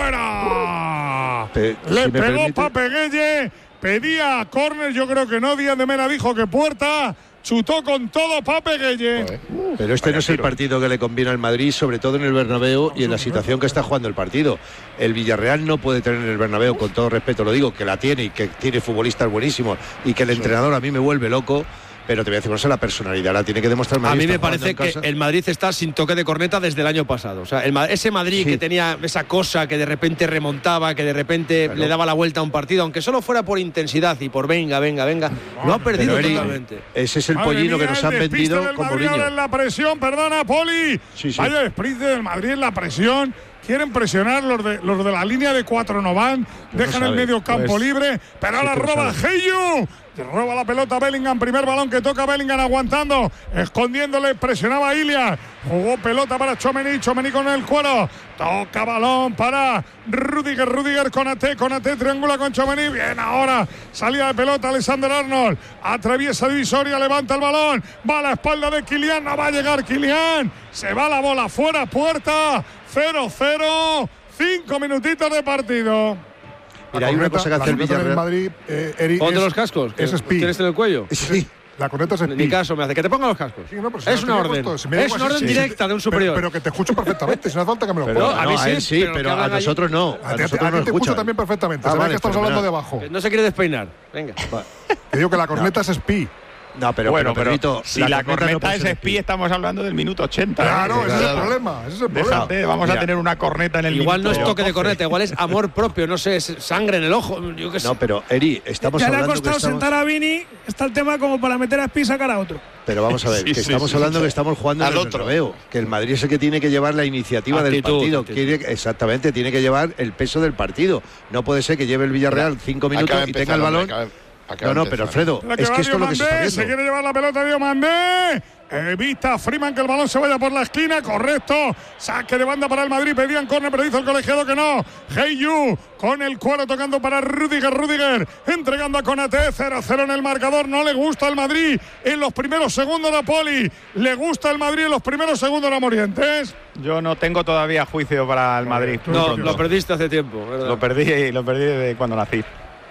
fuera. Pe Le si pegó permite... Pape Gueye. Pedía córner, yo creo que no. Díaz de Mera dijo que puerta. Chutó con todo Pape Gueye. Pero este no es el tiro. partido que le conviene al Madrid, sobre todo en el Bernabéu y en la situación que está jugando el partido. El Villarreal no puede tener en el Bernabéu, con todo respeto lo digo, que la tiene y que tiene futbolistas buenísimos y que el entrenador a mí me vuelve loco. Pero te voy a decir, no sé, la personalidad la tiene que demostrar Madrid. A mí me está parece que el Madrid está sin toque de corneta desde el año pasado. O sea, el, ese Madrid sí. que tenía esa cosa que de repente remontaba, que de repente claro. le daba la vuelta a un partido, aunque solo fuera por intensidad y por venga, venga, venga, lo ha perdido Eri, totalmente. Ese es el Madre pollino mía, que nos han vendido con Mourinho. En la presión, perdona, Poli. Sí, sí. Vaya sprint del Madrid en la presión. Quieren presionar, los de, los de la línea de cuatro no van, no dejan sabe. el medio campo pues, libre, pero ahora sí roba Heyu. Roba la pelota Bellingham, primer balón que toca Bellingham aguantando, escondiéndole, presionaba a Ilias, jugó pelota para Tchouaméni, Tchouaméni con el cuero, toca balón para Rudiger, Rudiger con A T, con A T, triangula con Tchouaméni, bien ahora, salida de pelota Alexander Arnold, atraviesa divisoria, levanta el balón, va a la espalda de Kylian, no va a llegar Kylian, se va la bola fuera, puerta, cero cero, cinco minutitos de partido. Mira, hay una cosa que hace el Villarreal. Madrid, eh, Eri, Ponte los cascos. Es Spi. ¿Tienes en el cuello? Sí. La corneta es Spi. Ni caso me hace. Que te pongan los cascos. Sí, no, si es una orden. Puesto, si es una orden directa de un superior. Pero, pero que te escucho perfectamente. Si no hace falta que me lo pero, pongas. no, a mí sí, a sí pero, pero a nosotros ahí. no. A, a nosotros a no ti te escucho también perfectamente. Ah, Se ve vale, que estamos hablando de abajo. No se quiere despeinar. Venga. Te digo que la corneta no. es Spi. No, pero bueno, pero, pero, pero si la, la corneta no es Spi, estamos hablando del minuto ochenta. Claro, ¿eh? ese es el problema. Ese es el problema. Déjate, vamos Mira, a tener una corneta en el igual minuto. No es toque de corneta, igual es amor propio, no sé, es sangre en el ojo. Yo qué sé. No, pero Eri, estamos ya hablando. Ya le ha costado estamos... sentar a Vini, está el tema como para meter a Spi y sacar a otro. Pero vamos a ver, sí, que sí, estamos sí, hablando sí, que estamos jugando al en el otro. Bernabéu, que el Madrid es el que tiene que llevar la iniciativa actitud, del partido. Quiere, exactamente, tiene que llevar el peso del partido. No puede ser que lleve el Villarreal cinco minutos y tenga el balón. No, no, pero Alfredo, que es que esto es lo que se está viendo. Se quiere llevar la pelota Diomandé. Evita Freeman que el balón se vaya por la esquina. Correcto. Saque de banda para el Madrid. Pedían córner, pero dice el colegiado que no. Heyu con el cuero tocando para Rudiger. Rudiger entregando a Konaté. cero cero en el marcador. No le gusta el Madrid en los primeros segundos a Poli. Le gusta el Madrid en los primeros segundos a Morientes. Yo no tengo todavía juicio para el Madrid. No, lo perdiste hace tiempo, ¿verdad? Lo perdí, lo perdí desde cuando nací.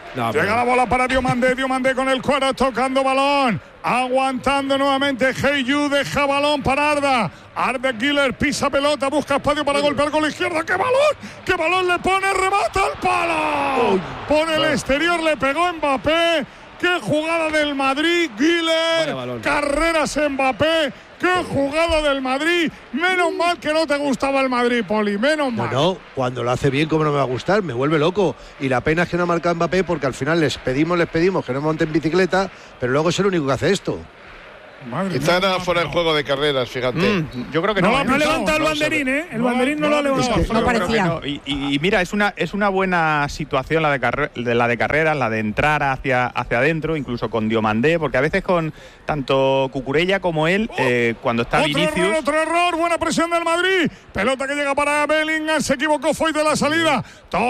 No, Llega pero... la bola para Diomandé, Diomandé con el cuero, tocando balón. Aguantando nuevamente Hey You, deja balón para Arda. Arda Güler pisa pelota, busca espacio para golpear con la izquierda. ¡Qué balón! ¡Qué balón le pone! ¡Remata al palo! Uy, Pone el exterior, le pegó Mbappé. ¡Qué jugada del Madrid! Güler, carreras Mbappé. ¡Qué jugada del Madrid! Menos mal que no te gustaba el Madrid, Poli, menos mal. No, no, cuando lo hace bien, ¿cómo no me va a gustar? Me vuelve loco. Y la pena es que no ha marcado Mbappé porque al final les pedimos, les pedimos que no monten bicicleta, pero luego es el único que hace esto. Quizá era fuera el juego de carreras, fíjate. Mm, yo creo que no. No, no, no levanta el banderín, ¿eh? El banderín no, no lo ha levantado. Es que no parecía. No. Y, y, y mira, es una, es una buena situación la de, carre, de la de carreras, la de entrar hacia, hacia adentro, incluso con Diomandé, porque a veces con tanto Cucurella como él, eh, cuando está otro Vinicius... Error, otro error, buena presión del Madrid. Pelota que llega para Bellingham, se equivocó, fue de la salida.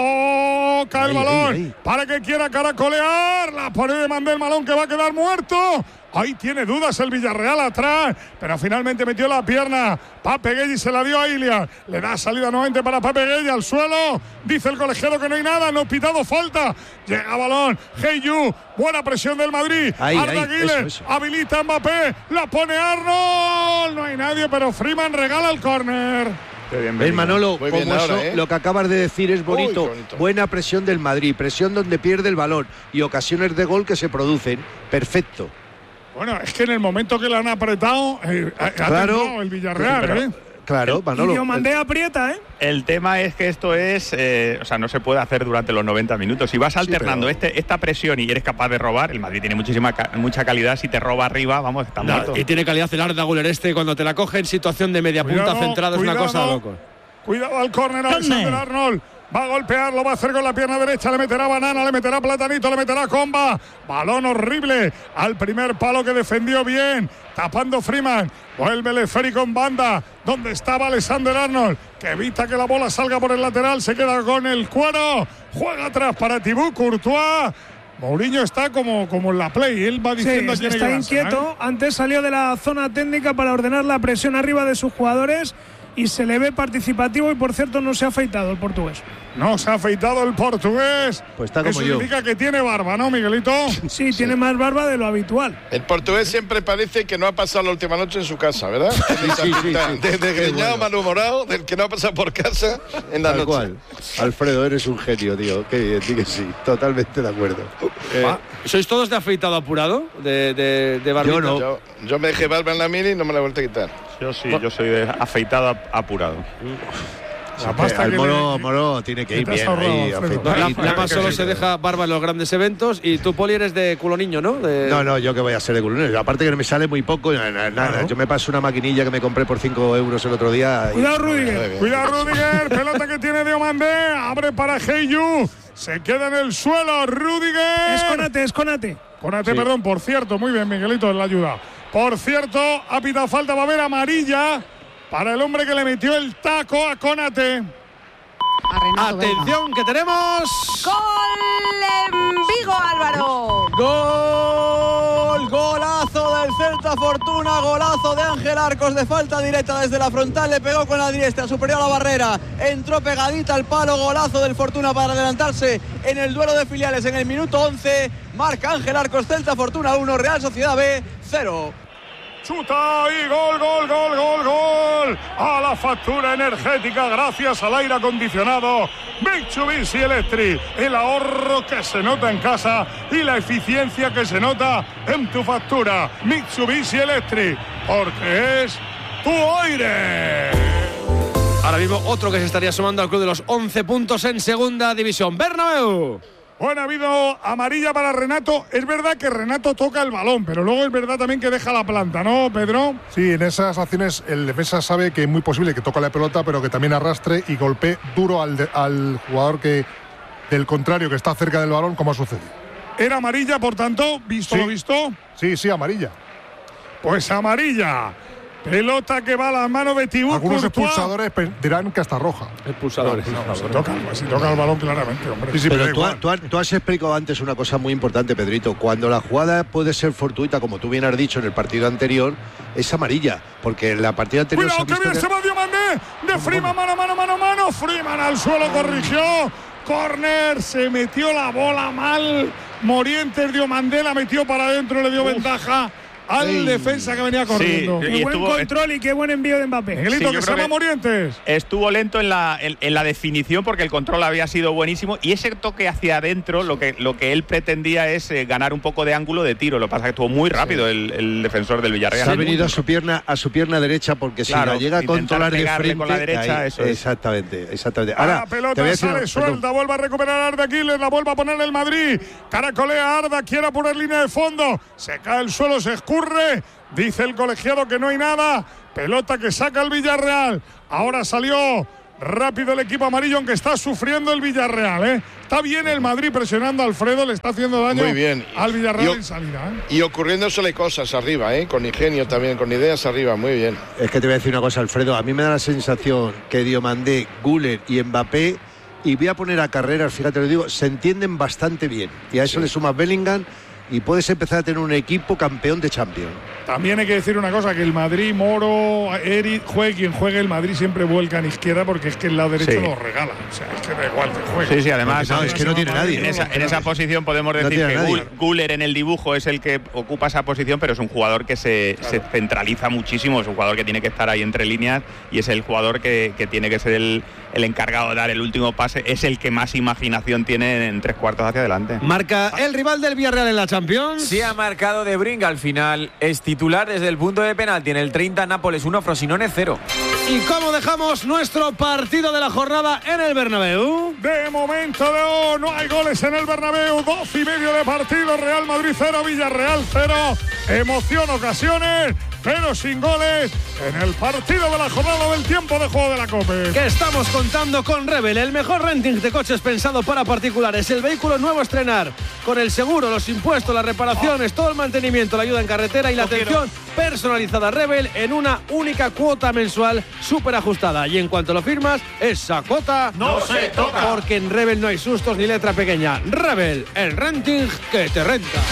Toca el ahí, balón ahí, ahí. para que quiera caracolear. La pone de Mandé el balón que va a quedar muerto. Ahí tiene dudas el Villarreal atrás, pero finalmente metió la pierna. Pape Gueye se la dio a Ilias. Le da salida nuevamente para Pape Gueye al suelo. Dice el colegiado que no hay nada, no pitado falta. Llega balón. Hey You, buena presión del Madrid. Ahí, Arda ahí, Güler, eso, eso. habilita a Mbappé. La pone Arnold. No hay nadie, pero Freeman regala el córner. ¿Ves, Manolo? Muy Como bien ahora, eso, ¿eh? lo que acabas de decir es bonito. Uy, bonito. Buena presión del Madrid, presión donde pierde el balón y ocasiones de gol que se producen. Perfecto. Bueno, es que en el momento que le han apretado, eh, ha Claro, temblado el Villarreal, pero- ¿eh? Claro, Manolo. Y Diomandé aprieta, ¿eh? El tema es que esto es, eh, o sea, no se puede hacer durante los noventa minutos. Si vas alternando pero- este, esta presión y eres capaz de robar, el Madrid tiene muchísima ca- mucha calidad. Si te roba arriba, vamos, está No, muerto. y tiene calidad el Arda Güler este cuando te la coge en situación de media punta Cuidado, centrada, es una cuidado. cosa de loco. Cuidado al córner, Alexander Arnold. Va a golpear, lo va a hacer con la pierna derecha, le meterá banana, le meterá platanito, le meterá comba. Balón horrible al primer palo que defendió bien, tapando Freeman. Vuelve el esférico en banda, donde estaba Alexander Arnold, que evita que la bola salga por el lateral, se queda con el cuero. Juega atrás para Thibaut Courtois. Mourinho está como, como en la play, él va diciendo Sí, a quién está hay que lanzar, inquieto. ¿eh? Antes salió de la zona técnica para ordenar la presión arriba de sus jugadores y se le ve participativo y, por cierto, no se ha afeitado el portugués. No se ha afeitado el portugués. Pues está como Eso yo. significa que tiene barba, ¿no, Miguelito? Sí, tiene más barba de lo habitual. El portugués siempre parece que no ha pasado la última noche en su casa, ¿verdad? sí, sí, sí. De desgreñado, Qué bueno. malhumorado, del que no ha pasado por casa en la Tal noche. cual. Alfredo, eres un genio, tío. Qué bien, di que sí. Totalmente de acuerdo. Eh, ¿Sois todos de afeitado apurado? ¿De, de, de barbita? Yo no. Yo, yo me dejé barba en la mini y no me la he vuelto a quitar. Yo sí, yo soy de afeitado ap- apurado. La pasta Al que Moro, le- Moro tiene que que ir te has bien ahorrado, ahí. Alfredo. La, afeitadito. la más solo se deja barba en los grandes eventos y tú, Poli, eres de culo niño, ¿no? De... No, no, yo que voy a ser de culunero. Aparte que me sale muy poco, nada, nada. Claro. Yo me paso una maquinilla que me compré por cinco euros el otro día. y- Cuidado, Rudiger. Cuidado, Rudiger. Pelota que tiene Diomandé. Abre para Hey You. Se queda en el suelo. Rudiger. Es Konate, es Konate. Konate, Sí. perdón. Por cierto, muy bien, Miguelito, en la ayuda. Por cierto, ha pitado falta. Va a haber amarilla para el hombre que le metió el taco a Konate. A Renato, venga. Atención, que tenemos... Gol en Vigo, Álvaro. Gol, golazo del Celta Fortuna, golazo de Ángel Arcos de falta directa desde la frontal, le pegó con la diestra, superior a la barrera, entró pegadita al palo, golazo del Fortuna para adelantarse en el duelo de filiales en el minuto once, marca Ángel Arcos, Celta Fortuna uno, Real Sociedad B cero. Chuta y gol, gol, gol, gol, gol. A la factura energética gracias al aire acondicionado Mitsubishi Electric. El ahorro que se nota en casa y la eficiencia que se nota en tu factura. Mitsubishi Electric, porque es tu aire. Ahora mismo otro que se estaría sumando al club de los once puntos en segunda división. Bernabéu. Bueno, ha habido amarilla para Renato. Es verdad que Renato toca el balón, pero luego es verdad también que deja la planta, ¿no, Pedro? Sí, en esas acciones el defensa sabe que es muy posible que toque la pelota, pero que también arrastre y golpee duro al, de, al jugador que del contrario, que está cerca del balón, como ha sucedido. Era amarilla, por tanto, visto Sí. lo visto. Sí, sí, amarilla. Pues amarilla. Pelota que va a las manos de Thibaut Algunos Courtois. expulsadores pe- dirán que hasta roja. Expulsadores. No, no, si toca, si toca el balón claramente, hombre. Sí, sí, Pero pero tú, da igual. tú has- tú has explicado antes una cosa muy importante, Pedrito. Cuando la jugada puede ser fortuita, como tú bien has dicho en el partido anterior, es amarilla. Porque en la partida anterior Cuidado, se ha que visto bien que- se va Diomandé. De Freeman, mano, mano, mano, mano. Freeman al suelo, corrigió. córner, se metió la bola mal. Morientes dio Mandela, metió para adentro, le dio Uf. ventaja al sí. defensa que venía corriendo. Sí, qué buen estuvo, control y qué buen envío de Mbappé. Miguelito, sí, que se llama Morientes. Estuvo lento en la, en, en la definición porque el control había sido buenísimo y ese toque hacia adentro lo que, lo que él pretendía es eh, ganar un poco de ángulo de tiro. Lo que pasa es que estuvo muy rápido sí. el, el defensor del Villarreal. Se ha venido a su pierna a su pierna derecha porque si claro, la llega a controlar de frente con la derecha, ahí, eso es. Exactamente, exactamente. Ahora, la pelota sale suelta, vuelve a recuperar Arda Aquiles, la vuelve a poner el Madrid. Caracolea Arda, quiere poner línea de fondo, se cae el suelo, se escurre. Dice el colegiado que no hay nada. Pelota que saca el Villarreal. Ahora salió rápido el equipo amarillo, aunque está sufriendo el Villarreal, ¿eh? Está bien el Madrid presionando a Alfredo, le está haciendo daño Muy bien. al Villarreal y, en salida, ¿eh? Y ocurriéndosele cosas arriba, ¿eh? Con ingenio también, con ideas arriba, muy bien. Es que te voy a decir una cosa, Alfredo. A mí me da la sensación que Diomandé, Güler y Mbappé, y voy a poner a Carreras, fíjate, lo digo, se entienden bastante bien. Y a eso sí. le sumas Bellingham y puedes empezar a tener un equipo campeón de Champions. También hay que decir una cosa, que el Madrid, Moro, Eric, juegue quien juegue, el Madrid siempre vuelca en izquierda porque es que el lado derecho sí. lo regala. O sea, es que da igual que juegue. Sí, sí, además no, es que no tiene nadie. En esa, en esa posición podemos decir no que Güler en el dibujo es el que ocupa esa posición, pero es un jugador que se, claro. se centraliza muchísimo, es un jugador que tiene que estar ahí entre líneas y es el jugador que, que tiene que ser el, el encargado de dar el último pase, es el que más imaginación tiene en tres cuartos hacia adelante. Marca el rival del Villarreal en la Champions. Sí, ha marcado De Bruyne, al final es titular desde el punto de penalti. En el treinta, Nápoles uno, Frosinone cero. ¿Y cómo dejamos nuestro partido de la jornada en el Bernabéu? De momento, Leo, no hay goles en el Bernabéu. Dos y medio de partido. Real Madrid cero, Villarreal cero. Emoción, ocasiones, pero sin goles en el partido de la jornada del tiempo de juego de la COPE. Que estamos contando con Rebel, el mejor renting de coches pensado para particulares. El vehículo nuevo a estrenar, con el seguro, los impuestos, las reparaciones, todo el mantenimiento, la ayuda en carretera y la atención personalizada. Rebel en una única cuota mensual súper ajustada. Y en cuanto lo firmas, esa cuota no se toca. Porque en Rebel no hay sustos ni letra pequeña. Rebel, el renting que te renta.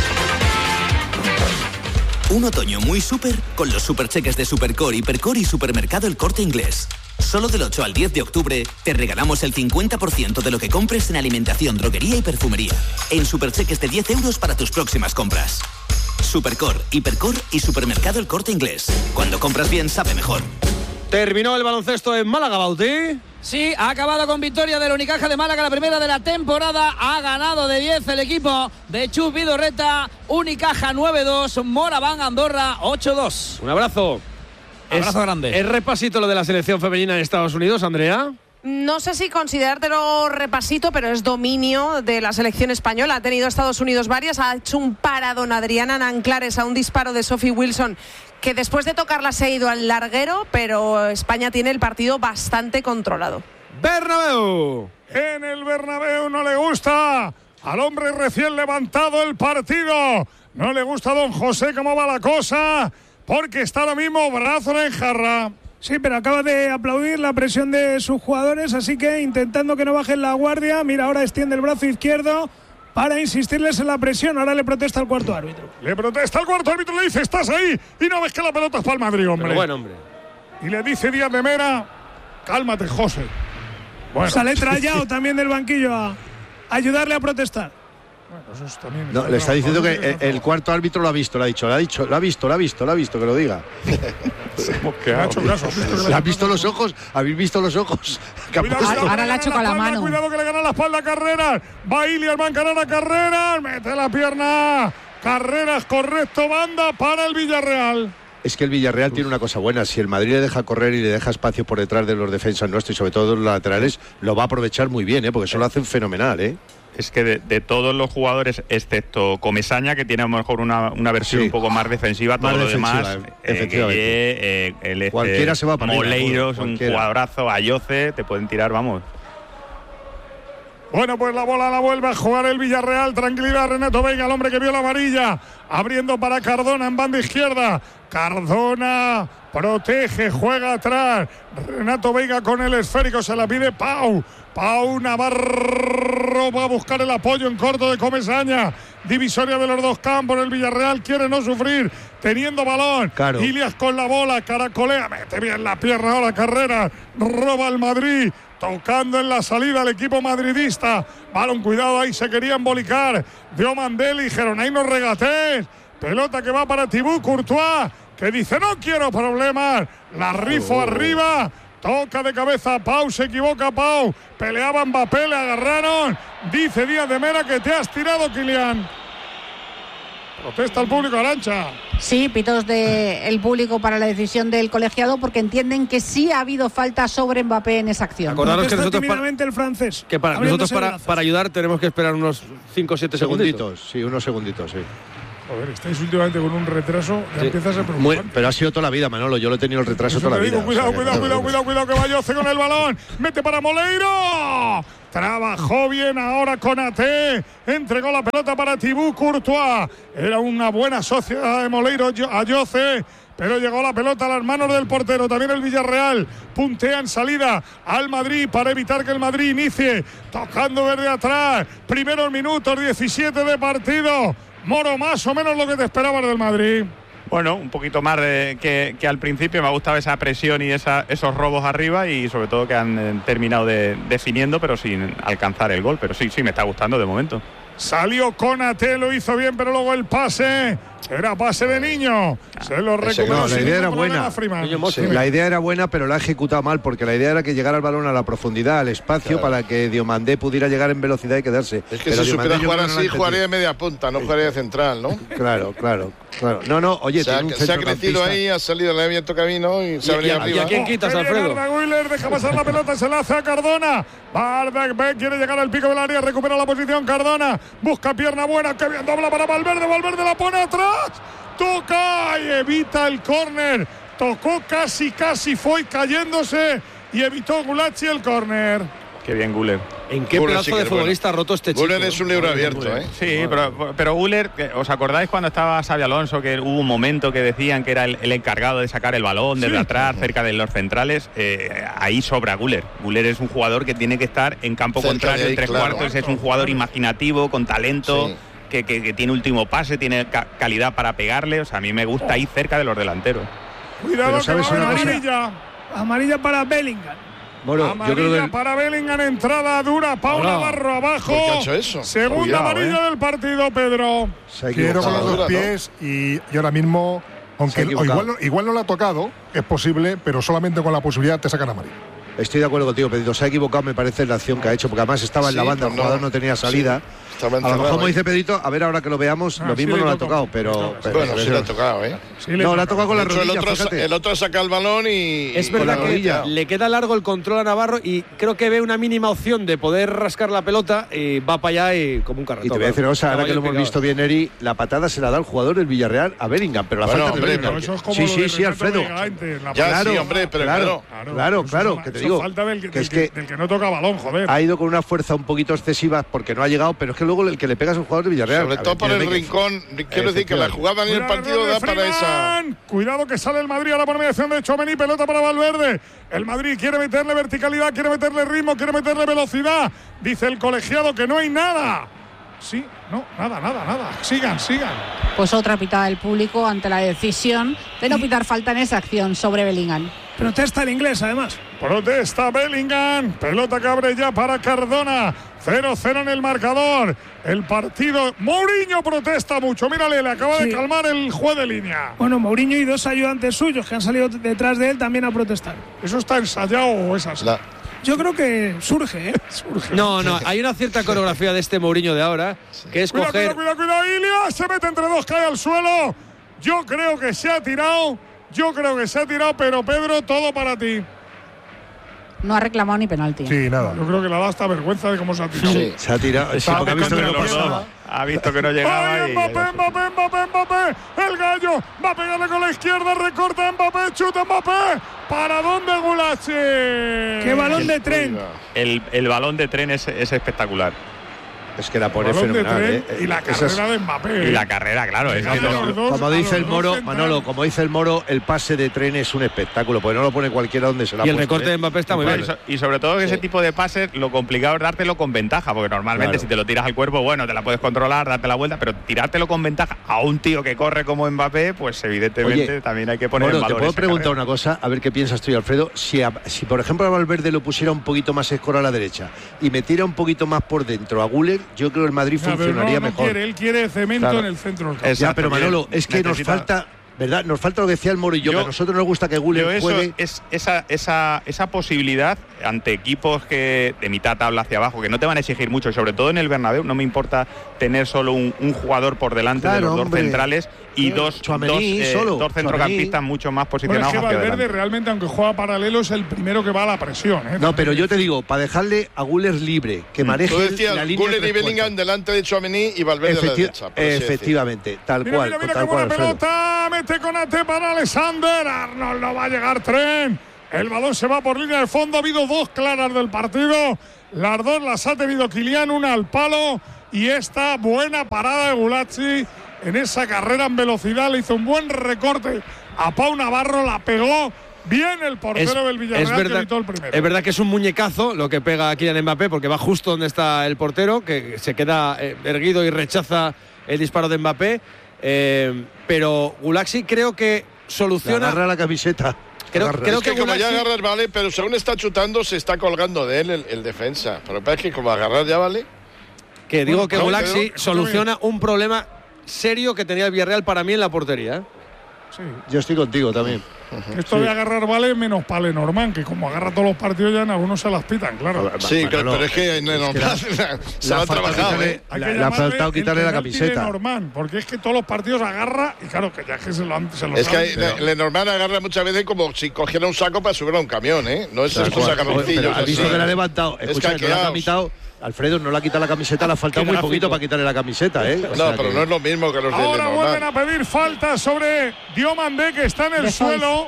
Un otoño muy súper con los supercheques de Supercore, Hipercore y Supermercado El Corte Inglés. Solo del ocho al diez de octubre te regalamos el cincuenta por ciento de lo que compres en alimentación, droguería y perfumería. En supercheques de diez euros para tus próximas compras. Supercore, Hipercore y Supermercado El Corte Inglés. Cuando compras bien, sabe mejor. Terminó el baloncesto en Málaga, Bauti. Sí, ha acabado con victoria del Unicaja de Málaga, la primera de la temporada. Ha ganado de diez el equipo de Chus Vidorreta. Unicaja nueve dos, Moraván Andorra ocho dos. Un abrazo. Abrazo es, grande. ¿Es repasito lo de la selección femenina en Estados Unidos, Andrea? No sé si considerártelo repasito, pero es dominio de la selección española. Ha tenido Estados Unidos varias, ha hecho un paradón Adriana Nanclares a un disparo de Sophie Wilson, que después de tocarla se ha ido al larguero, pero España tiene el partido bastante controlado. Bernabéu. En el Bernabéu no le gusta al hombre recién levantado el partido. No le gusta a don José cómo va la cosa, porque está ahora mismo brazo en jarra. Sí, pero acaba de aplaudir la presión de sus jugadores, así que intentando que no bajen la guardia. Mira, ahora extiende el brazo izquierdo para insistirles en la presión. Ahora le protesta al cuarto árbitro. Le protesta al cuarto árbitro, le dice, estás ahí y no ves que la pelota es para el Madrid, hombre. Pero bueno, hombre. Y le dice Díaz de Mera, cálmate, José. Bueno. Sale Trayao también del banquillo a ayudarle a protestar. Bueno, eso es también no, le está diciendo que el, el cuarto árbitro lo ha visto, lo ha dicho, lo ha dicho, lo ha visto, lo ha visto, lo ha visto, que lo diga. ¿Qué ha hecho caso? ¿Le has visto los ojos? ¿Habéis visto los ojos? Cuidado, ahora la ha hecho con la mano. Cuidado que le gana la espalda a Carreras. Va Ilias, va a encarar a Carreras. Mete la pierna. Carreras, correcto, banda para el Villarreal. Es que el Villarreal Uf. tiene una cosa buena. Si el Madrid le deja correr y le deja espacio por detrás de los defensas nuestros y sobre todo los laterales, lo va a aprovechar muy bien, ¿eh? Porque eso lo hacen fenomenal, ¿eh? Es que de, de todos los jugadores, excepto Comesaña, que tiene a lo mejor una, una versión sí. un poco más defensiva, todo más lo demás, eh, Guille, eh, el este, cualquiera se va para Moleiros, un jugadorazo, Ayoce, te pueden tirar, vamos. Bueno, pues la bola la vuelve a jugar el Villarreal. Tranquilidad, Renato Veiga, el hombre que vio la amarilla. Abriendo para Cardona en banda izquierda. Cardona protege, juega atrás. Renato Veiga con el esférico, se la pide Pau. Pau Navarro va a buscar el apoyo en corto de Comesaña. Divisoria de los dos campos. El Villarreal quiere no sufrir, teniendo balón. Claro. Ilias con la bola, caracolea, mete bien la pierna ahora Carrera. Roba el Madrid. tocando en la salida el equipo madridista. Balón, cuidado, ahí se quería embolicar Diomandé, ligeron, ahí nos regatés. Pelota que va para Thibaut Courtois, que dice no quiero problemas, la rifo oh. arriba, toca de cabeza Pau, se equivoca Pau, peleaba Mbappé, le agarraron, dice Díaz de Mera que te has tirado, Kylian. Protesta el público, Arantxa. Sí, pitos del público para la decisión del colegiado porque entienden que sí ha habido falta sobre Mbappé en esa acción. Acordaros que nosotros para, el francés, que para nosotros para, para ayudar tenemos que esperar unos cinco o siete segunditos. Segunditos, sí, unos segunditos, sí. Joder, estáis últimamente con un retraso que sí. empiezas a preocupar. Pero ha sido toda la vida, Manolo. Yo lo he tenido el retraso Eso toda la digo, vida. Cuidado, o sea, cuidado, que... cuidado, cuidado, cuidado, cuidado, que va Yoce con el balón. Mete para Moleiro. Trabajó bien ahora con A T. Entregó la pelota para Thibaut Courtois. Era una buena sociedad de Moleiro a Yoce. Pero llegó la pelota a las manos del portero. También el Villarreal puntea en salida al Madrid para evitar que el Madrid inicie. Tocando desde atrás. Primeros minutos, diecisiete de partido. Moro, más o menos lo que te esperabas del Madrid. Bueno, un poquito más de, que, que al principio. Me ha gustado esa presión y esa, esos robos arriba y sobre todo que han eh, terminado de, definiendo pero sin alcanzar el gol. Pero sí, sí, me está gustando de momento. Salió Konaté, lo hizo bien, pero luego el pase era pase de Niño. Se lo recuperó. No, la idea era buena. Sí, la idea era buena, pero la ha ejecutado mal, porque la idea era que llegara el balón a la profundidad, al espacio, claro, para que Diomandé pudiera llegar en velocidad y quedarse. Es que pero si Diomandé supiera jugar así, no jugaría de media punta, no jugaría de central, ¿no? Claro, claro, claro. No, no, oye, se, ha, un se ha crecido ahí, ha salido, le ha abierto camino y se ha venido arriba. ¿Y a quién quitas, Alfredo? Willer deja pasar la pelota, se la hace a Cardona. Valverde quiere llegar al pico del área, recupera la posición Cardona, busca pierna buena, que bien dobla para Valverde, Valverde la pone atrás, toca y evita el córner, tocó casi, casi fue cayéndose y evitó Gulacsi el córner. Qué bien Güler. ¿En qué Güler plazo sí de es futbolista bueno. ha roto este chico? Güler es un libro abierto, ¿eh? Sí, pero, pero Güler, ¿os acordáis cuando estaba Xabi Alonso que hubo un momento que decían que era el, el encargado de sacar el balón desde sí. atrás, cerca de los centrales? Eh, ahí sobra Güler. Güler es un jugador que tiene que estar en campo cerca contrario, ahí, en tres claro. cuartos, es un jugador imaginativo, con talento. Sí. Que, que, que tiene último pase, tiene ca calidad para pegarle. O sea, a mí me gusta ahí cerca de los delanteros. Cuidado, que va a amarilla. Amarilla para Bellingham. Bueno, amarilla yo creo que... para Bellingham, entrada dura, Paula no. Navarro abajo. ¿Por qué ha hecho eso? Segunda Cuidado, amarilla eh. del partido, Pedro. Quiero con los dos pies ¿no? y, y ahora mismo, aunque igual, igual no lo ha tocado, es posible, pero solamente con la posibilidad te sacan amarilla. Estoy de acuerdo contigo, Pedrito. Se ha equivocado, me parece, en la acción que ha hecho, porque además estaba en sí, la banda, el jugador no, no tenía salida. Sí. A lo mejor, como dice Pedrito, a ver ahora que lo veamos, ah, lo mismo sí, no lo ha tocado, pero, pero. Bueno, sí le ha tocado, ¿eh? Sí, no, le ha tocado con la rodilla. El otro, el otro saca el balón y. Es verdad que rodilla. le queda largo el control a Navarro y creo que ve una mínima opción de poder rascar la pelota y va para allá y como un carretón. Y te voy a decir una cosa, ahora que lo hemos visto bien, Eri, la patada se la da el jugador del Villarreal a Bellingham, pero la bueno, falta hombre, de Bellingham. No, sí, sí, sí, Alfredo. Ya, sí, hombre, pero claro. Claro, claro, que te digo. Falta del que no toca balón, joder. Ha ido con una fuerza un poquito excesiva porque no ha llegado, pero es que luego el que le pega es un jugador de Villarreal. Sobre todo por el rincón, quiero decir que la jugada en el partido da para esa. Cuidado que sale el Madrid a la promediación de Tchouaméni, pelota para Valverde. El Madrid quiere meterle verticalidad, quiere meterle ritmo, quiere meterle velocidad. Dice el colegiado que no hay nada. Sí, no, nada, nada, nada. Sigan, sigan. Pues otra pitada del público ante la decisión de no pitar falta en esa acción sobre Bellingham. Protesta el inglés, además. Protesta Bellingham. Pelota que abre ya para Cardona. cero cero en el marcador. El partido. Mourinho protesta mucho. Mírale, le acaba sí. de calmar el juez de línea. Bueno, Mourinho y dos ayudantes suyos que han salido detrás de él también a protestar. ¿Eso está ensayado o es así? La... Yo creo que surge, ¿eh? Surge. No, no, hay una cierta coreografía de este Mourinho de ahora, que es cuidado, coger... Cuidado, cuidado, cuidado, Ilia, se mete entre dos, cae al suelo. Yo creo que se ha tirado, yo creo que se ha tirado, pero Pedro, todo para ti. No ha reclamado ni penalti. Sí, nada. Yo creo que le da hasta vergüenza de cómo se ha tirado. Sí, se ha tirado. Sí, porque ha visto que no pasaba. Ha visto que no llegaba. ¡Ay, Mbappé, Mbappé, Mbappé, Mbappé! El gallo va a pegarle con la izquierda, recorta Mbappé, chuta Mbappé. ¿Para dónde, Gulacsi? ¡Qué balón de tren! El, el balón de tren es, es espectacular. Es que la pone Balón de fenomenal, tren ¿eh? y la Esas- carrera de Mbappé. Y la carrera, claro. Es que Llegan lo- los dos Como a dice los el dos Moro, centrales. Manolo, como dice el Moro, el pase de tren es un espectáculo, porque no lo pone cualquiera donde se la Y el puesto, recorte ¿eh? de Mbappé está muy y, bien. so- y sobre todo que ese tipo de pases, lo complicado es dártelo con ventaja, porque normalmente Claro. si te lo tiras al cuerpo, bueno, te la puedes controlar, darte la vuelta, pero tirártelo con ventaja a un tío que corre como Mbappé, pues evidentemente Oye, también hay que poner Moro, en valor te puedo esa preguntar carrera. una cosa, a ver qué piensas tú y Alfredo. Si, a- si por ejemplo a Valverde lo pusiera un poquito más escoro a la derecha y metiera un poquito más por dentro a Guller, yo creo que el Madrid Ya, pero funcionaría no, no mejor. quiere, él quiere cemento Claro. en el centro del campo. Ya, Exacto, pero Manolo, que es que nos necesita- falta, ¿verdad? Nos falta lo que decía el Moro y yo, Yo- que a nosotros nos gusta que Guller Pero eso juegue. es esa, esa, esa posibilidad ante equipos que de mitad tabla hacia abajo, que no te van a exigir mucho, y sobre todo en el Bernabéu, no me importa tener solo un, un jugador por delante de Claro, los dos hombre. centrales y Claro, dos, Tchouaméni dos, eh, solo, dos centrocampistas mucho más Bueno, es posicionados que hacia Valverde adelante. realmente, aunque juega paralelo, es el primero que va a la presión. ¿eh? No, pero yo te digo, para dejarle a Guller libre, que maneje Tú decías la línea de Guller y tres Bellingham cuartos. delante de Tchouaméni y Valverde a la Efecti- derecha. por así decir. efectivamente, tal Mira, cual, mira, mira tal qué cual, buena Alfredo. pelota. Mete con Ate para Alexander. Arnold no va a llegar tren. El balón se va por línea de fondo. Ha habido dos claras del partido. Las dos las ha tenido Kylian, una al palo. Y esta buena parada de Gulacsi en esa carrera en velocidad. Le hizo un buen recorte a Pau Navarro. La pegó bien el portero del Villarreal, es que verdad, evitó el primero. es verdad que es un muñecazo lo que pega aquí en Mbappé, porque va justo donde está el portero, que se queda eh, erguido y rechaza el disparo de Mbappé. Eh, pero Gulaxi creo que soluciona. Agarra la camiseta. Creo, Agarra. creo Es que, que como ya Gulaxi- agarrar vale, pero según está chutando se está colgando de él el, el defensa. Pero parece que como agarrar ya vale. que digo Bueno, que no, Gulaxi pero- soluciona un problema serio que tenía el Villarreal para mí en la portería. ¿eh? Sí. Yo estoy contigo también. Esto de agarrar vale menos para Lenormand, que como agarra todos los partidos ya en algunos se las pitan, claro. Sí, Manolo, pero es que en el es que la- se le lo ha ha faltado trabajado. quitarle- ¿eh? Hay le- que le ha llamarle faltado el quitarle la penalti camiseta. de Lenormand, porque es que todos los partidos agarra y claro, que ya que se lo han, se lo Es que han- hay- Le- Lenormand agarra muchas veces como si cogiera un saco para subir a un camión, ¿eh? No es Tal estos cual. agarroncillos. Pero has visto así. que le ha levantado. Es Escucha, no le ha caqueaos. quitado. Alfredo no le ha quitado la camiseta, le ha faltado Qué muy gráfico. poquito para quitarle la camiseta, ¿eh? O No, sea pero que- no es lo mismo que los de Ahora vuelven Lenormand. a pedir falta sobre Diomandé, que está en el De suelo.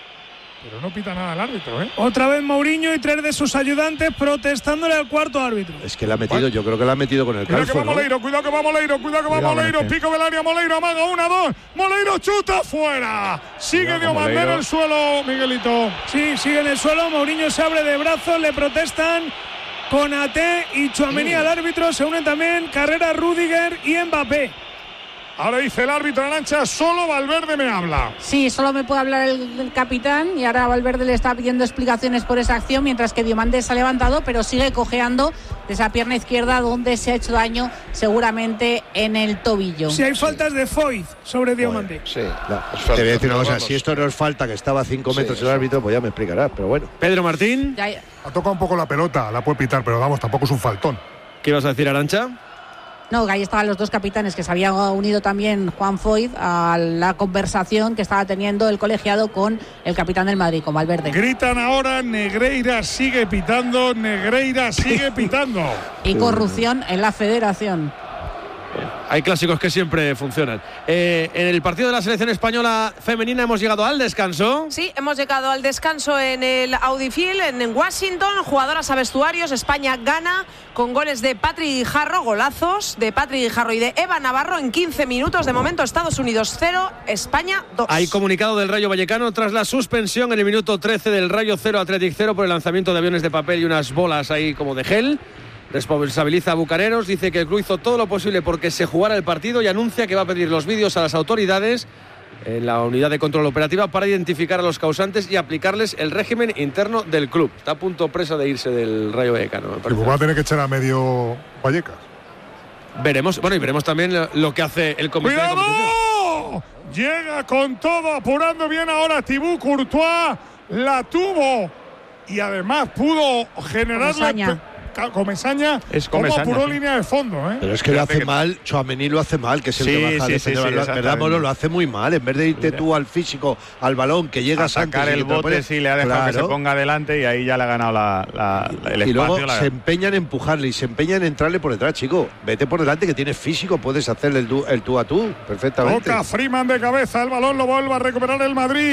Pero no pita nada el árbitro, ¿eh? Otra vez Mourinho y tres de sus ayudantes protestándole al cuarto árbitro. Es que le ha metido, yo creo que le ha metido con el Cuidado que calzo, va ¿no? Moleiro, cuidado que va Moleiro, cuidado que va Cuidado, Moleiro, Valencia. pico del área, Moleiro, amaga, una, dos, Moleiro chuta fuera. Sigue Cuidado con Diomandé en Moleiro. el suelo, Miguelito. Sí, sigue en el suelo, Mourinho se abre de brazos, le protestan Konaté y Tchouaméni al árbitro, se unen también Carrera, Rudiger y Mbappé. Ahora dice el árbitro Arancha, solo Valverde me habla. Sí, solo me puede hablar el, el capitán y ahora Valverde le está pidiendo explicaciones por esa acción mientras que Diomandé se ha levantado pero sigue cojeando de esa pierna izquierda donde se ha hecho daño seguramente en el tobillo. Si hay faltas de Foyt sobre Diomandé. Sí, La- es te falta, voy a decir una pero cosa, vamos. si esto no es falta, que estaba a cinco Sí, metros el eso. árbitro, pues ya me explicarás, pero bueno. Pedro Martín, Ya- ya- Ha tocado un poco la pelota, la puede pitar, pero vamos, tampoco es un faltón. ¿qué ibas a decir, Arancha? No, ahí estaban los dos capitanes que se había unido también Juan Foyt a la conversación que estaba teniendo el colegiado con el capitán del Madrid, con Valverde. Gritan ahora, Negreira sigue pitando, Negreira sigue pitando. Y corrupción en la federación. Hay clásicos que siempre funcionan. Eh, en el partido de la selección española femenina hemos llegado al descanso. Sí, hemos llegado al descanso en el Audi Field, en Washington. Jugadoras a vestuarios. España gana con goles de Patri Guijarro, golazos de Patri Guijarro y de Eva Navarro en quince minutos. De momento, Estados Unidos cero, España dos. Hay comunicado del Rayo Vallecano tras la suspensión en el minuto trece del Rayo cero Athletic cero por el lanzamiento de aviones de papel y unas bolas ahí como de gel. Responsabiliza a Bucaneros, dice que el club hizo todo lo posible porque se jugara el partido y anuncia que va a pedir los vídeos a las autoridades en la unidad de control operativa para identificar a los causantes y aplicarles el régimen interno del club. Está a punto presa de irse del Rayo Vallecano. me Y parece. pues va a tener que echar a medio Vallecas. Veremos, bueno, y veremos también lo- lo que hace el comité de competición. ¡Cuidado! Llega con todo, apurando bien ahora Thibaut Courtois. La tuvo y además pudo generarle. Comesaña. Ca- Comesaña. Es Como Comesaña, apuró sí. línea de fondo, ¿eh? Pero es que lo Fíjate hace que- mal, Tchouaméni lo hace mal, que es el Sí, que baja sí, a sí, defender sí, el balón. ¿Verdad, exactamente. Moro? Lo hace muy mal. En vez de irte tú al físico, al balón, que llegas Sacar antes y el te lo bote, pones- sí, le ha dejado que Claro. se ponga adelante y ahí ya le ha ganado la, la- el espacio. Y luego la- se empeñan en empujarle y se empeñan en entrarle por detrás, chico. Vete por delante, que tienes físico, puedes hacerle el, du- el tú a tú perfectamente. Toca Freeman de cabeza, el balón lo vuelve a recuperar el Madrid.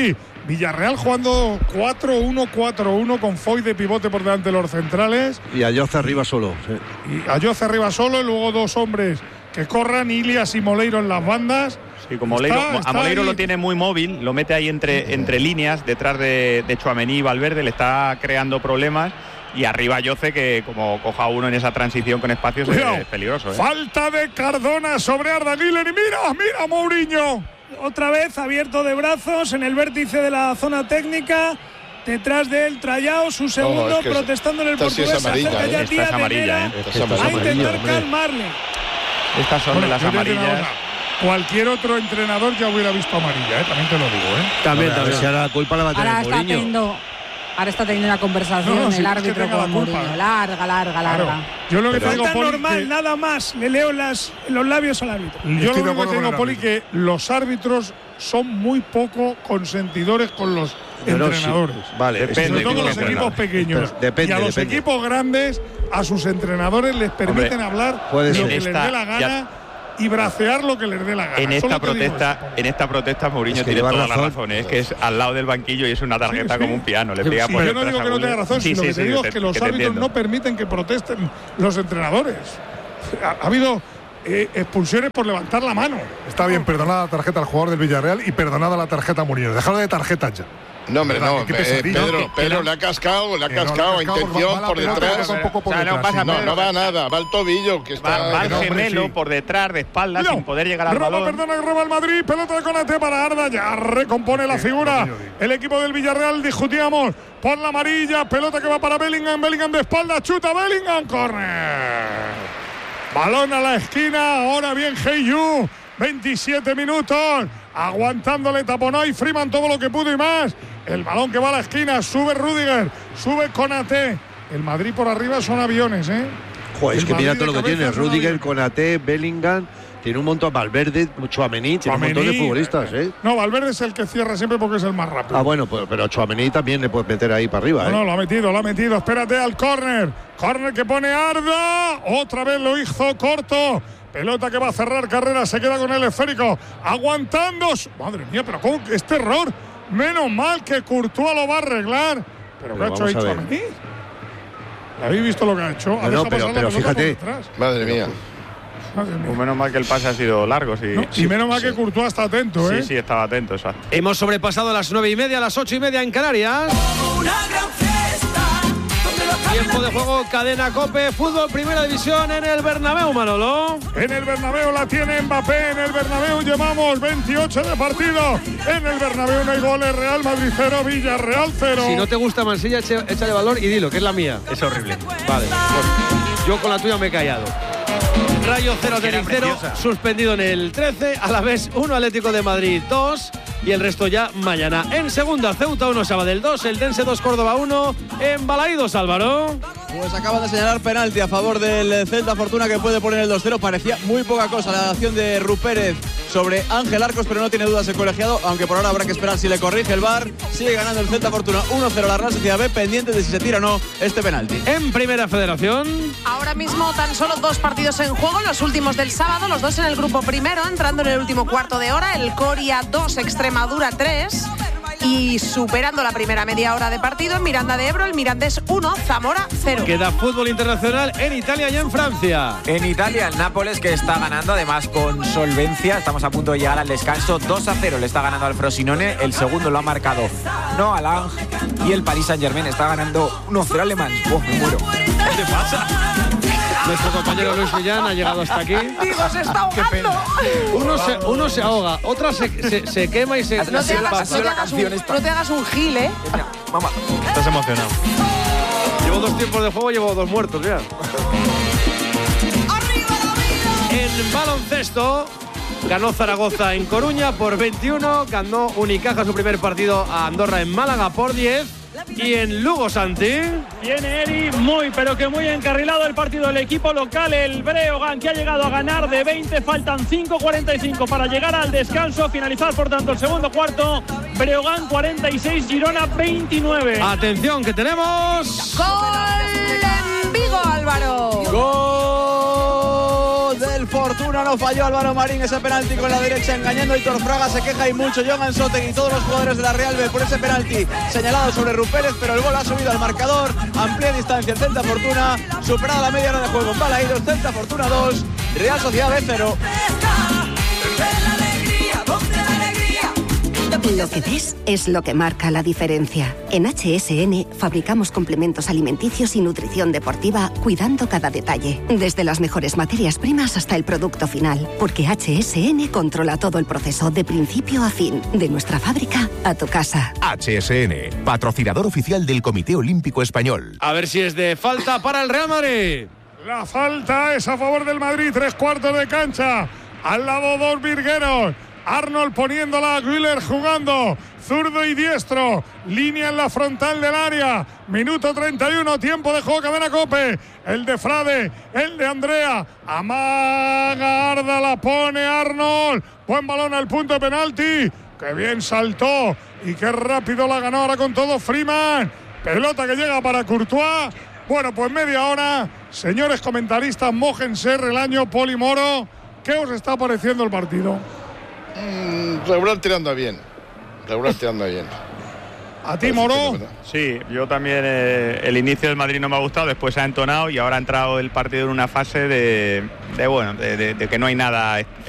Villarreal jugando cuatro uno cuatro uno con Foy de pivote por delante de los centrales. Y Ayoce arriba solo. Sí. Y Ayoce arriba solo y luego dos hombres que corran, Ilias y Moleiro en las bandas. Sí, como Moleiro, está, está a Moleiro ahí. Lo tiene muy móvil, lo mete ahí entre, entre líneas, detrás de, de Tchouaméni y Valverde, le está creando problemas. Y arriba Ayoce, que como coja uno en esa transición con espacios, Cuidado. es peligroso. ¿eh? Falta de Cardona sobre Arda Güler y mira, mira Mourinho. Otra vez abierto de brazos en el vértice de la zona técnica. Detrás de él Trayao, su segundo, oh, es que protestando en el portugués. Sí es amarilla, ya esta es amarilla, ¿eh? Es a intentar calmarle. Estas son bueno, de las amarillas. Cualquier otro entrenador ya hubiera visto amarilla, ¿eh? También te lo digo, ¿eh? También, no, también. Si ahora la culpa la va a tener ahora Mourinho. Teniendo, ahora está teniendo una conversación no, no, el sí, árbitro con Mourinho. Larga, larga, larga. Claro. Yo lo que Pero tengo, Poli, normal, que... nada más. Le leo las, los labios al árbitro. Yo lo que tengo, Poli, que los árbitros son muy poco consentidores con los Pero entrenadores. Sí. Vale, depende, sobre todo los equipos pequeños. Depende, y a los depende. equipos grandes, a sus entrenadores les permiten Hombre, hablar lo que les dé la gana. Ya. Y bracear lo que les dé la gana. En esta protesta, en esta protesta Mourinho es que tiene toda razón. la razón. Es que es al lado del banquillo y es una tarjeta sí, sí. como un piano. Le pega sí, por yo no digo que no tenga razón, sí, sino sí, que te sí, digo que, que los que árbitros no permiten que protesten los entrenadores. Ha, ha habido eh, expulsiones por levantar la mano. Está bien, perdonada la tarjeta al jugador del Villarreal y perdonada la tarjeta a Mourinho. Dejadlo de tarjetas ya. No, hombre, no, eh, Pedro, Pedro le ha cascado, le ha cascado a intención por detrás. No, no va nada, va al tobillo, que está... Va al gemelo por detrás, de espaldas, sin poder llegar al balón. Perdona, que roba el Madrid, pelota de Konaté para Arda, ya recompone la figura. El equipo del Villarreal, discutíamos por la amarilla, pelota que va para Bellingham, Bellingham de espalda, chuta Bellingham, córner. Balón a la esquina, ahora bien Heiyu, veintisiete minutos, aguantándole taponó y Freeman todo lo que pudo y más. El balón que va a la esquina, sube Rüdiger, sube Konaté. El Madrid por arriba son aviones, ¿eh? Joder, es el que Madrid mira todo lo que tiene. Rüdiger, Konaté, Bellingham, tiene un montón, Valverde, Tchouaméni, tiene un montón de futbolistas, ¿eh? No, Valverde es el que cierra siempre porque es el más rápido. Ah, bueno, pues, pero Tchouaméni también le puedes meter ahí para arriba, ¿eh? No, no, lo ha metido, lo ha metido. Espérate al córner. Córner que pone Arda. Otra vez lo hizo corto. Pelota que va a cerrar carrera, se queda con el esférico. Aguantando. Madre mía, pero ¿cómo que este error? Menos mal que Courtois lo va a arreglar. Pero, pero ¿qué ha hecho ahí Tchouaméni? ¿Habéis visto lo que ha hecho? No, no, pero, pero fíjate. Madre mía. Madre mía. Pues menos mal que el pase ha sido largo. Sí. No, y menos mal sí. que Courtois está atento, ¿eh? Sí, sí, estaba atento. Exacto. Hemos sobrepasado las nueve y media, las ocho y media en Canarias. Tiempo de juego, cadena COPE, fútbol, primera división en el Bernabéu, Manolo. En el Bernabéu la tiene Mbappé, en el Bernabéu llevamos veintiocho de partido. En el Bernabéu no hay goles, Real Madrid cero, Villarreal cero. Si no te gusta Mansilla, échale valor y dilo, que es la mía. Es horrible. Vale, pues yo con la tuya me he callado. Rayo cero, Tenerife cero, suspendido en el trece, a la vez uno Atlético de Madrid dos y el resto ya mañana. En segunda, Ceuta uno, Sabadell dos, el Dense dos, Córdoba uno, en Balaídos, Álvaro. Pues acaba de señalar penalti a favor del Celta, Fortuna que puede poner el dos cero. Parecía muy poca cosa la acción de Rupérez sobre Ángel Arcos, pero no tiene dudas el colegiado, aunque por ahora habrá que esperar si le corrige el V A R. Sigue ganando el Celta, Fortuna uno cero la Real Sociedad B, pendiente de si se tira o no este penalti. En Primera Federación. Ahora mismo tan solo dos partidos en juego, los últimos del sábado, los dos en el grupo primero, entrando en el último cuarto de hora, el Coria dos, Extremadura tres. Y superando la primera media hora de partido, en Miranda de Ebro, el Mirandés uno, Zamora cero. Queda fútbol internacional en Italia y en Francia. En Italia, el Nápoles, que está ganando, además con solvencia. Estamos a punto de llegar al descanso. dos a cero le está ganando al Frosinone. El segundo lo ha marcado Noah Lang. Y el Paris Saint-Germain está ganando uno cero al Mans. ¡Oh, me muero! ¿Qué te pasa? Nuestro compañero Luis Millán ha llegado hasta aquí. Digo, se está ahogando. Uno se, uno se ahoga, otra se, se, se quema y se... No te, hagas, no, te hagas un, no te hagas un gil, ¿eh? Mamá, estás emocionado. Llevo dos tiempos de juego, llevo dos muertos ya. En baloncesto, ganó Zaragoza en Coruña por veintiuno, ganó Unicaja su primer partido a Andorra en Málaga por diez. Y en Lugo, Santi. Viene Eri muy, pero que muy encarrilado el partido del equipo local, el Breogán, que ha llegado a ganar de veinte. Faltan cinco cuarenta y cinco para llegar al descanso. Finalizar, por tanto, el segundo cuarto. Breogán cuarenta y seis, Girona veintinueve. Atención, que tenemos... ¡Gol en Vigo, Álvaro! ¡Gol del Fortuna! Fortuna no falló Álvaro Marín ese penalti con la derecha, engañando a Hitor Fraga. Se queja y mucho Johan Sotegui y todos los jugadores de la Real B por ese penalti señalado sobre Rupérez, pero el gol ha subido al marcador. Amplia distancia el Celta Fortuna, superada la media hora de juego en Balaídos. Celta Fortuna dos, Real Sociedad B cero. Lo que ves es lo que marca la diferencia. En H S N fabricamos complementos alimenticios y nutrición deportiva, cuidando cada detalle, desde las mejores materias primas hasta el producto final, porque H S N controla todo el proceso de principio a fin, de nuestra fábrica a tu casa. H S N, patrocinador oficial del Comité Olímpico Español. A ver si es de falta para el Real Madrid. La falta es a favor del Madrid, tres cuartos de cancha. Al lado dos virgueros. Arnold poniéndola, Güler jugando, zurdo y diestro, línea en la frontal del área, minuto treinta y uno, tiempo de juego, cadena COPE, el de Frade, el de Andrea, amaga Arda, la pone Arnold, buen balón al punto de penalti, que bien saltó y qué rápido la ganó ahora con todo Freeman, pelota que llega para Courtois. Bueno, pues media hora, señores comentaristas, mójense, Relaño, Poli Moro, ¿qué os está pareciendo el partido? Mm, regular tirando a bien. Regular tirando a bien. ¿A ti, Moro? Sí, yo también. Eh, el inicio del Madrid no me ha gustado, después ha entonado y ahora ha entrado el partido en una fase de, de bueno, de, de, de que no hay nada